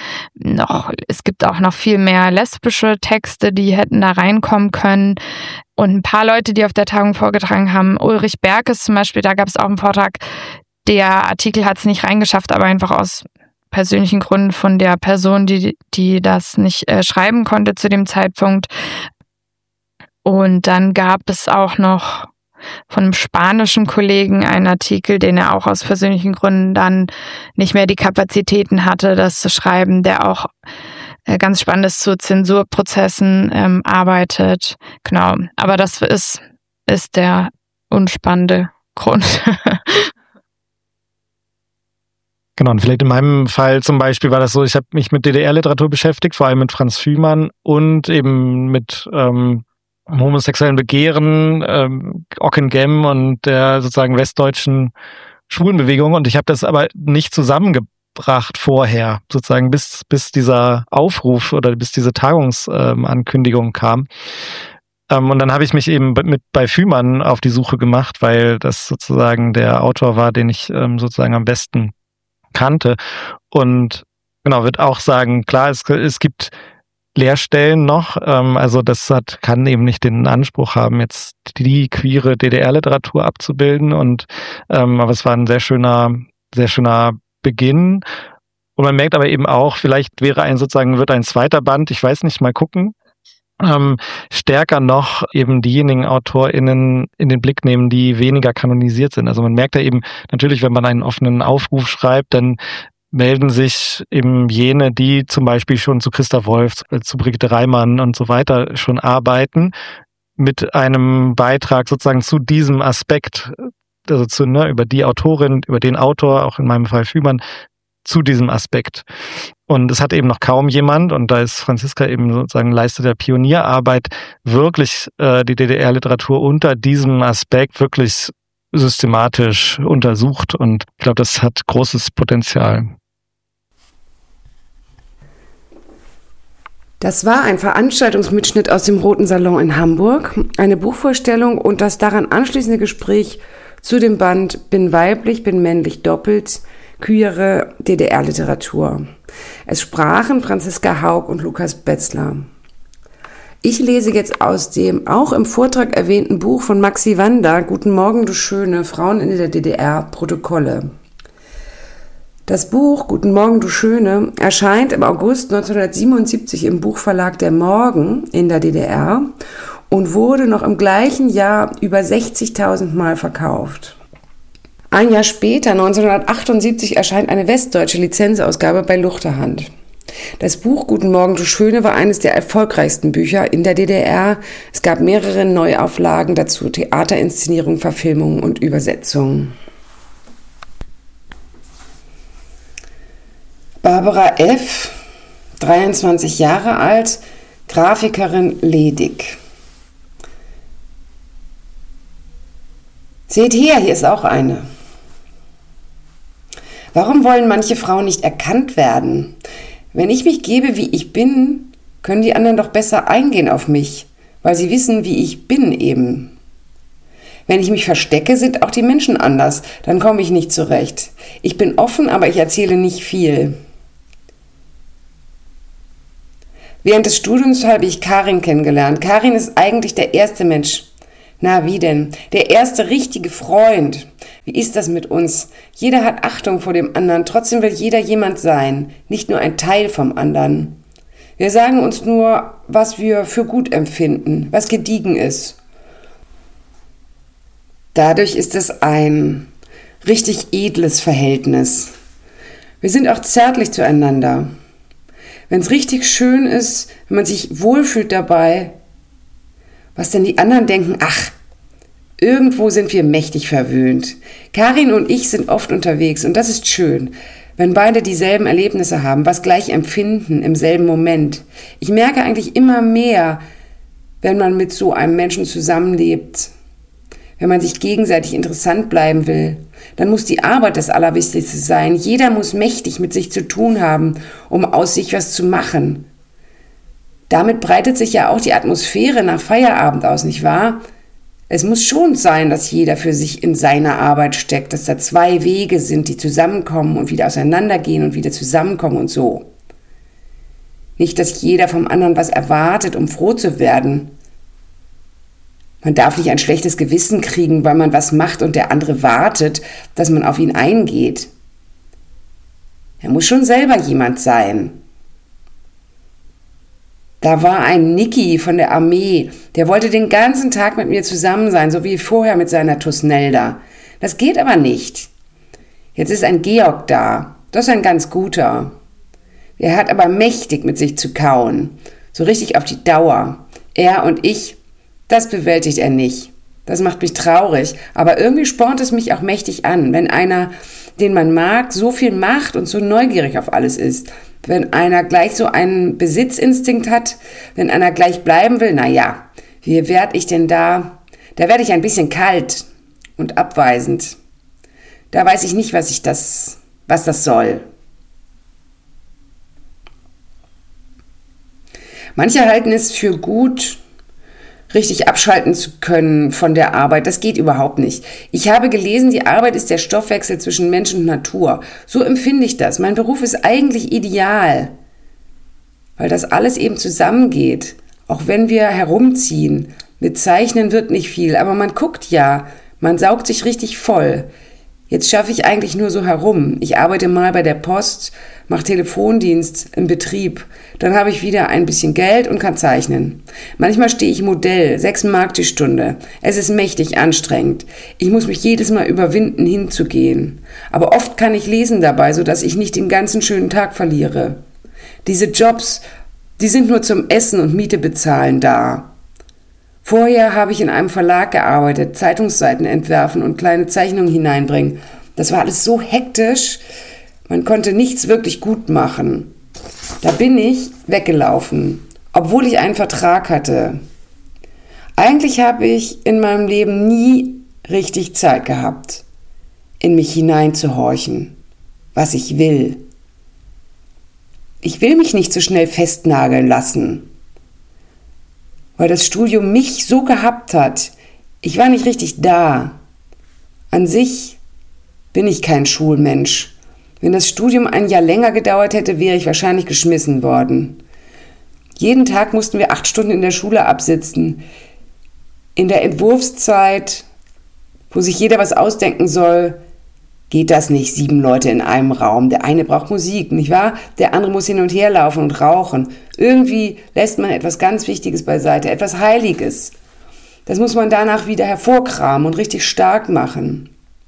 es gibt auch noch viel mehr lesbische Texte, die hätten da reinkommen können. Und ein paar Leute, die auf der Tagung vorgetragen haben, Ulrich Berkes zum Beispiel, da gab es auch einen Vortrag. Der Artikel hat es nicht reingeschafft, aber einfach aus persönlichen Gründen von der Person, die das nicht schreiben konnte zu dem Zeitpunkt. Und dann gab es auch noch von einem spanischen Kollegen einen Artikel, den er auch aus persönlichen Gründen dann nicht mehr die Kapazitäten hatte, das zu schreiben, der auch ganz Spannendes zu Zensurprozessen arbeitet. Genau, aber das ist der unspannende Grund. Genau, und vielleicht in meinem Fall zum Beispiel war das so, ich habe mich mit DDR-Literatur beschäftigt, vor allem mit Franz Fühmann und eben mit homosexuellen Begehren, Ockenghem und der sozusagen westdeutschen Schwulenbewegung, und ich habe das aber nicht zusammengebracht vorher, sozusagen bis dieser Aufruf oder bis diese Tagungsankündigung kam. Und dann habe ich mich eben bei Fühmann auf die Suche gemacht, weil das sozusagen der Autor war, den ich sozusagen am besten kannte. Und genau, würde auch sagen, klar, es gibt Leerstellen noch, also das kann eben nicht den Anspruch haben, jetzt die queere DDR-Literatur abzubilden, aber es war ein sehr schöner Beginn. Und man merkt aber eben auch, vielleicht wird ein zweiter Band, ich weiß nicht, mal gucken, stärker noch eben diejenigen AutorInnen in den Blick nehmen, die weniger kanonisiert sind. Also man merkt ja eben, natürlich, wenn man einen offenen Aufruf schreibt, dann melden sich eben jene, die zum Beispiel schon zu Christa Wolf, zu Brigitte Reimann und so weiter schon arbeiten, mit einem Beitrag sozusagen zu diesem Aspekt, also über die Autorin, über den Autor, auch in meinem Fall Fühmann, zu diesem Aspekt. Und es hat eben noch kaum jemand, und da ist Franziska eben sozusagen leistet der Pionierarbeit, wirklich die DDR-Literatur unter diesem Aspekt wirklich systematisch untersucht, und ich glaube, das hat großes Potenzial. Das war ein Veranstaltungsmitschnitt aus dem Roten Salon in Hamburg, eine Buchvorstellung und das daran anschließende Gespräch zu dem Band Bin weiblich, bin männlich doppelt, queere DDR-Literatur. Es sprachen Franziska Haug und Lukas Betzler. Ich lese jetzt aus dem auch im Vortrag erwähnten Buch von Maxi Wander, Guten Morgen, du Schöne, Frauen in der DDR, Protokolle. Das Buch Guten Morgen, du Schöne erscheint im August 1977 im Buchverlag Der Morgen in der DDR und wurde noch im gleichen Jahr über 60.000 Mal verkauft. Ein Jahr später, 1978, erscheint eine westdeutsche Lizenzausgabe bei Luchterhand. Das Buch Guten Morgen, du Schöne war eines der erfolgreichsten Bücher in der DDR. Es gab mehrere Neuauflagen dazu, Theaterinszenierungen, Verfilmungen und Übersetzungen. Barbara F., 23 Jahre alt, Grafikerin, ledig. Seht her, hier ist auch eine. Warum wollen manche Frauen nicht erkannt werden? Wenn ich mich gebe, wie ich bin, können die anderen doch besser eingehen auf mich, weil sie wissen, wie ich bin eben. Wenn ich mich verstecke, sind auch die Menschen anders, dann komme ich nicht zurecht. Ich bin offen, aber ich erzähle nicht viel. Während des Studiums habe ich Karin kennengelernt. Karin ist eigentlich der erste Mensch. Na, wie denn? Der erste richtige Freund. Wie ist das mit uns? Jeder hat Achtung vor dem anderen, trotzdem will jeder jemand sein, nicht nur ein Teil vom anderen. Wir sagen uns nur, was wir für gut empfinden, was gediegen ist. Dadurch ist es ein richtig edles Verhältnis. Wir sind auch zärtlich zueinander. Wenn es richtig schön ist, wenn man sich wohlfühlt dabei, was denn die anderen denken, ach, irgendwo sind wir mächtig verwöhnt. Karin und ich sind oft unterwegs und das ist schön, wenn beide dieselben Erlebnisse haben, was gleich empfinden im selben Moment. Ich merke eigentlich immer mehr, wenn man mit so einem Menschen zusammenlebt, wenn man sich gegenseitig interessant bleiben will, dann muss die Arbeit das Allerwichtigste sein. Jeder muss mächtig mit sich zu tun haben, um aus sich was zu machen. Damit breitet sich ja auch die Atmosphäre nach Feierabend aus, nicht wahr? Es muss schon sein, dass jeder für sich in seiner Arbeit steckt, dass da zwei Wege sind, die zusammenkommen und wieder auseinandergehen und wieder zusammenkommen und so. Nicht, dass jeder vom anderen was erwartet, um froh zu werden. Man darf nicht ein schlechtes Gewissen kriegen, weil man was macht und der andere wartet, dass man auf ihn eingeht. Er muss schon selber jemand sein. Da war ein Niki von der Armee, der wollte den ganzen Tag mit mir zusammen sein, so wie vorher mit seiner Tusnelda. Das geht aber nicht. Jetzt ist ein Georg da, das ist ein ganz guter. Er hat aber mächtig mit sich zu kauen, so richtig auf die Dauer. Er und ich, das bewältigt er nicht. Das macht mich traurig, aber irgendwie spornt es mich auch mächtig an, wenn einer, den man mag, so viel macht und so neugierig auf alles ist. Wenn einer gleich so einen Besitzinstinkt hat, wenn einer gleich bleiben will, naja, wie werde ich denn da? Da werde ich ein bisschen kalt und abweisend. Da weiß ich nicht, was das soll. Manche halten es für gut, richtig abschalten zu können von der Arbeit. Das geht überhaupt nicht. Ich habe gelesen, die Arbeit ist der Stoffwechsel zwischen Mensch und Natur. So empfinde ich das. Mein Beruf ist eigentlich ideal, weil das alles eben zusammengeht. Auch wenn wir herumziehen. Mit Zeichnen wird nicht viel, aber man guckt ja. Man saugt sich richtig voll. Jetzt schaffe ich eigentlich nur so herum. Ich arbeite mal bei der Post, mache Telefondienst im Betrieb. Dann habe ich wieder ein bisschen Geld und kann zeichnen. Manchmal stehe ich Modell, 6 Mark die Stunde. Es ist mächtig anstrengend. Ich muss mich jedes Mal überwinden, hinzugehen. Aber oft kann ich lesen dabei, sodass ich nicht den ganzen schönen Tag verliere. Diese Jobs, die sind nur zum Essen und Miete bezahlen da. Vorher habe ich in einem Verlag gearbeitet, Zeitungsseiten entwerfen und kleine Zeichnungen hineinbringen. Das war alles so hektisch, man konnte nichts wirklich gut machen. Da bin ich weggelaufen, obwohl ich einen Vertrag hatte. Eigentlich habe ich in meinem Leben nie richtig Zeit gehabt, in mich hineinzuhorchen, was ich will. Ich will mich nicht so schnell festnageln lassen, weil das Studium mich so gehabt hat. Ich war nicht richtig da. An sich bin ich kein Schulmensch. Wenn das Studium ein Jahr länger gedauert hätte, wäre ich wahrscheinlich geschmissen worden. Jeden Tag mussten wir 8 Stunden in der Schule absitzen. In der Entwurfszeit, wo sich jeder was ausdenken soll, geht das nicht, 7 Leute in einem Raum. Der eine braucht Musik, nicht wahr? Der andere muss hin und her laufen und rauchen. Irgendwie lässt man etwas ganz Wichtiges beiseite, etwas Heiliges. Das muss man danach wieder hervorkramen und richtig stark machen.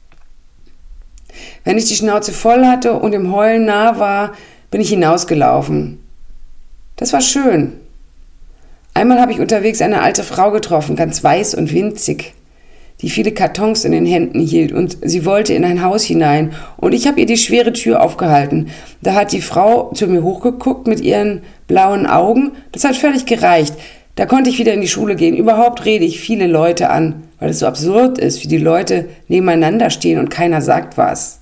Wenn ich die Schnauze voll hatte und im Heulen nah war, bin ich hinausgelaufen. Das war schön. Einmal habe ich unterwegs eine alte Frau getroffen, ganz weiß und winzig. die viele Kartons in den Händen hielt, und sie wollte in ein Haus hinein, und ich habe ihr die schwere Tür aufgehalten. Da hat die Frau zu mir hochgeguckt mit ihren blauen Augen. Das hat völlig gereicht. Da konnte ich wieder in die Schule gehen. Überhaupt rede ich viele Leute an, weil es so absurd ist, wie die Leute nebeneinander stehen und keiner sagt was.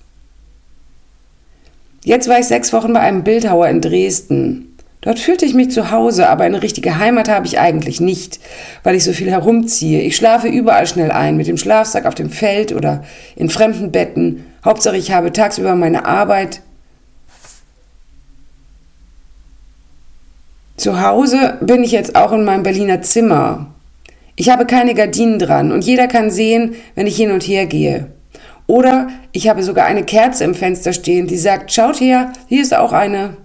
Jetzt war ich 6 Wochen bei einem Bildhauer in Dresden. Dort fühlte ich mich zu Hause, aber eine richtige Heimat habe ich eigentlich nicht, weil ich so viel herumziehe. Ich schlafe überall schnell ein, mit dem Schlafsack auf dem Feld oder in fremden Betten. Hauptsache, ich habe tagsüber meine Arbeit. Zu Hause bin ich jetzt auch in meinem Berliner Zimmer. Ich habe keine Gardinen dran und jeder kann sehen, wenn ich hin und her gehe. Oder ich habe sogar eine Kerze im Fenster stehen, die sagt, schaut her, hier ist auch eine.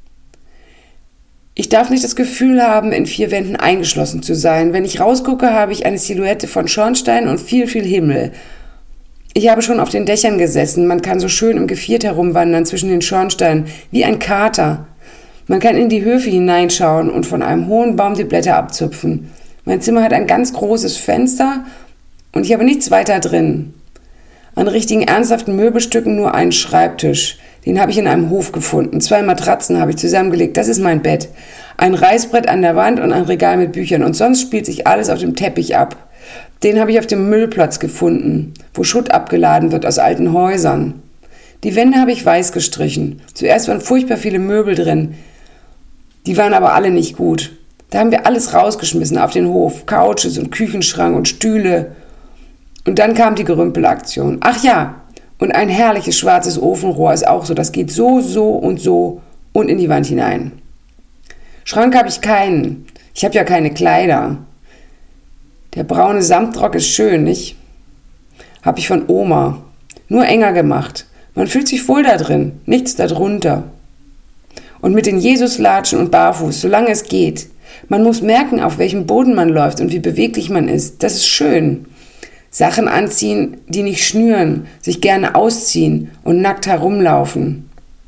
Ich darf nicht das Gefühl haben, in 4 Wänden eingeschlossen zu sein. Wenn ich rausgucke, habe ich eine Silhouette von Schornstein und viel, viel Himmel. Ich habe schon auf den Dächern gesessen. Man kann so schön im Geviert herumwandern zwischen den Schornsteinen, wie ein Kater. Man kann in die Höfe hineinschauen und von einem hohen Baum die Blätter abzupfen. Mein Zimmer hat ein ganz großes Fenster und ich habe nichts weiter drin. An richtigen, ernsthaften Möbelstücken nur einen Schreibtisch. Den habe ich in einem Hof gefunden. 2 Matratzen habe ich zusammengelegt. Das ist mein Bett. Ein Reißbrett an der Wand und ein Regal mit Büchern. Und sonst spielt sich alles auf dem Teppich ab. Den habe ich auf dem Müllplatz gefunden, wo Schutt abgeladen wird aus alten Häusern. Die Wände habe ich weiß gestrichen. Zuerst waren furchtbar viele Möbel drin. Die waren aber alle nicht gut. Da haben wir alles rausgeschmissen auf den Hof. Couches und Küchenschrank und Stühle. Und dann kam die Gerümpelaktion. Ach ja, und ein herrliches schwarzes Ofenrohr ist auch so. Das geht so und in die Wand hinein. Schrank habe ich keinen. Ich habe ja keine Kleider. Der braune Samtrock ist schön, nicht? Habe ich von Oma. Nur enger gemacht. Man fühlt sich wohl da drin, nichts darunter. Und mit den Jesuslatschen und barfuß, solange es geht. Man muss merken, auf welchem Boden man läuft und wie beweglich man ist. Das ist schön. Sachen anziehen, die nicht schnüren, sich gerne ausziehen und nackt herumlaufen.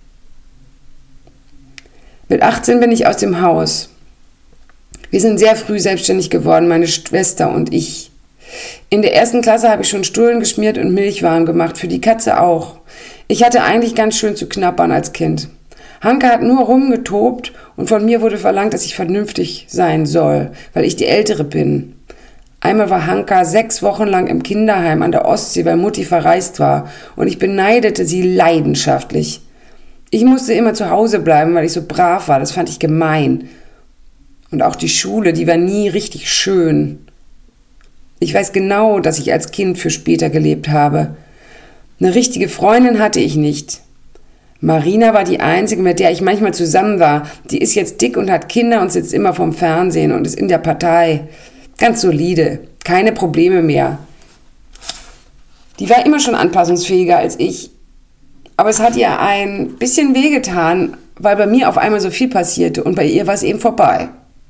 Mit 18 bin ich aus dem Haus. Wir sind sehr früh selbstständig geworden, meine Schwester und ich. In der 1. Klasse habe ich schon Stullen geschmiert und Milch warm gemacht, für die Katze auch. Ich hatte eigentlich ganz schön zu knabbern als Kind. Hanke hat nur rumgetobt und von mir wurde verlangt, dass ich vernünftig sein soll, weil ich die Ältere bin. Einmal war Hanka 6 Wochen lang im Kinderheim an der Ostsee, weil Mutti verreist war, und ich beneidete sie leidenschaftlich. Ich musste immer zu Hause bleiben, weil ich so brav war, das fand ich gemein. Und auch die Schule, die war nie richtig schön. Ich weiß genau, dass ich als Kind für später gelebt habe. Eine richtige Freundin hatte ich nicht. Marina war die einzige, mit der ich manchmal zusammen war. Die ist jetzt dick und hat Kinder und sitzt immer vorm Fernsehen und ist in der Partei. Ganz solide, keine Probleme mehr. Die war immer schon anpassungsfähiger als ich. Aber es hat ihr ein bisschen wehgetan, weil bei mir auf einmal so viel passierte und bei ihr war es eben vorbei.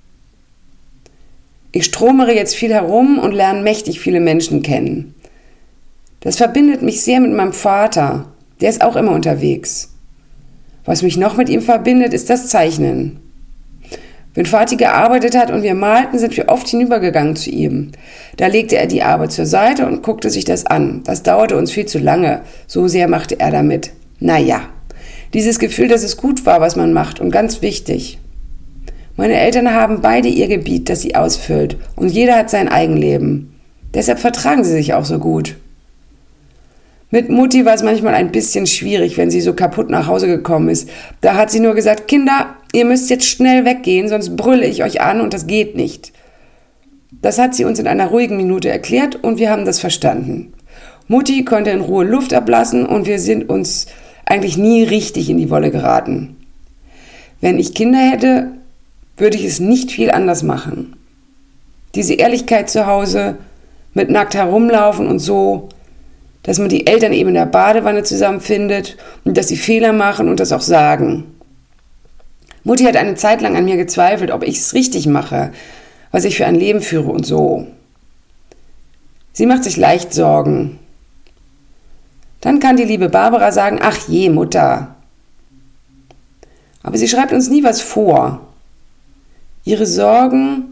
Ich stromere jetzt viel herum und lerne mächtig viele Menschen kennen. Das verbindet mich sehr mit meinem Vater. Der ist auch immer unterwegs. Was mich noch mit ihm verbindet, ist das Zeichnen. Wenn Vati gearbeitet hat und wir malten, sind wir oft hinübergegangen zu ihm. Da legte er die Arbeit zur Seite und guckte sich das an. Das dauerte uns viel zu lange. So sehr machte er damit. Naja, dieses Gefühl, dass es gut war, was man macht, und ganz wichtig. Meine Eltern haben beide ihr Gebiet, das sie ausfüllt, und jeder hat sein Eigenleben. Deshalb vertragen sie sich auch so gut. Mit Mutti war es manchmal ein bisschen schwierig, wenn sie so kaputt nach Hause gekommen ist. Da hat sie nur gesagt, Kinder, ihr müsst jetzt schnell weggehen, sonst brülle ich euch an und das geht nicht. Das hat sie uns in einer ruhigen Minute erklärt und wir haben das verstanden. Mutti konnte in Ruhe Luft ablassen und wir sind uns eigentlich nie richtig in die Wolle geraten. Wenn ich Kinder hätte, würde ich es nicht viel anders machen. Diese Ehrlichkeit zu Hause, mit nackt herumlaufen und so, dass man die Eltern eben in der Badewanne zusammenfindet und dass sie Fehler machen und das auch sagen. Mutti hat eine Zeit lang an mir gezweifelt, ob ich es richtig mache, was ich für ein Leben führe und so. Sie macht sich leicht Sorgen. Dann kann die liebe Barbara sagen, ach je, Mutter. Aber sie schreibt uns nie was vor. Ihre Sorgen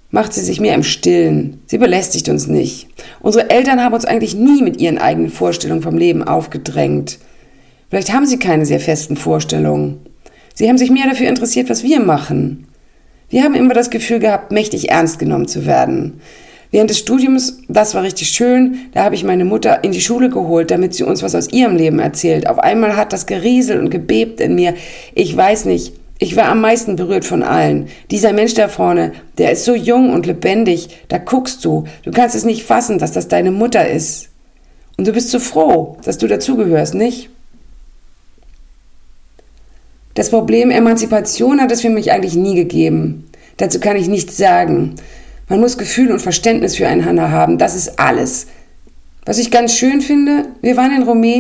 macht sie sich mehr im Stillen. Sie belästigt uns nicht. Unsere Eltern haben uns eigentlich nie mit ihren eigenen Vorstellungen vom Leben aufgedrängt. Vielleicht haben sie keine sehr festen Vorstellungen. Sie haben sich mehr dafür interessiert, was wir machen. Wir haben immer das Gefühl gehabt, mächtig ernst genommen zu werden. Während des Studiums, das war richtig schön, da habe ich meine Mutter in die Schule geholt, damit sie uns was aus ihrem Leben erzählt. Auf einmal hat das gerieselt und gebebt in mir. Ich weiß nicht, ich war am meisten berührt von allen. Dieser Mensch da vorne, der ist so jung und lebendig, da guckst du. Du kannst es nicht fassen, dass das deine Mutter ist. Und du bist so froh, dass du dazugehörst, nicht? Das Problem Emanzipation hat es für mich eigentlich nie gegeben. Dazu kann ich nichts sagen. Man muss Gefühl und Verständnis füreinander haben, das ist alles. Was ich ganz schön finde, wir waren in Rumänien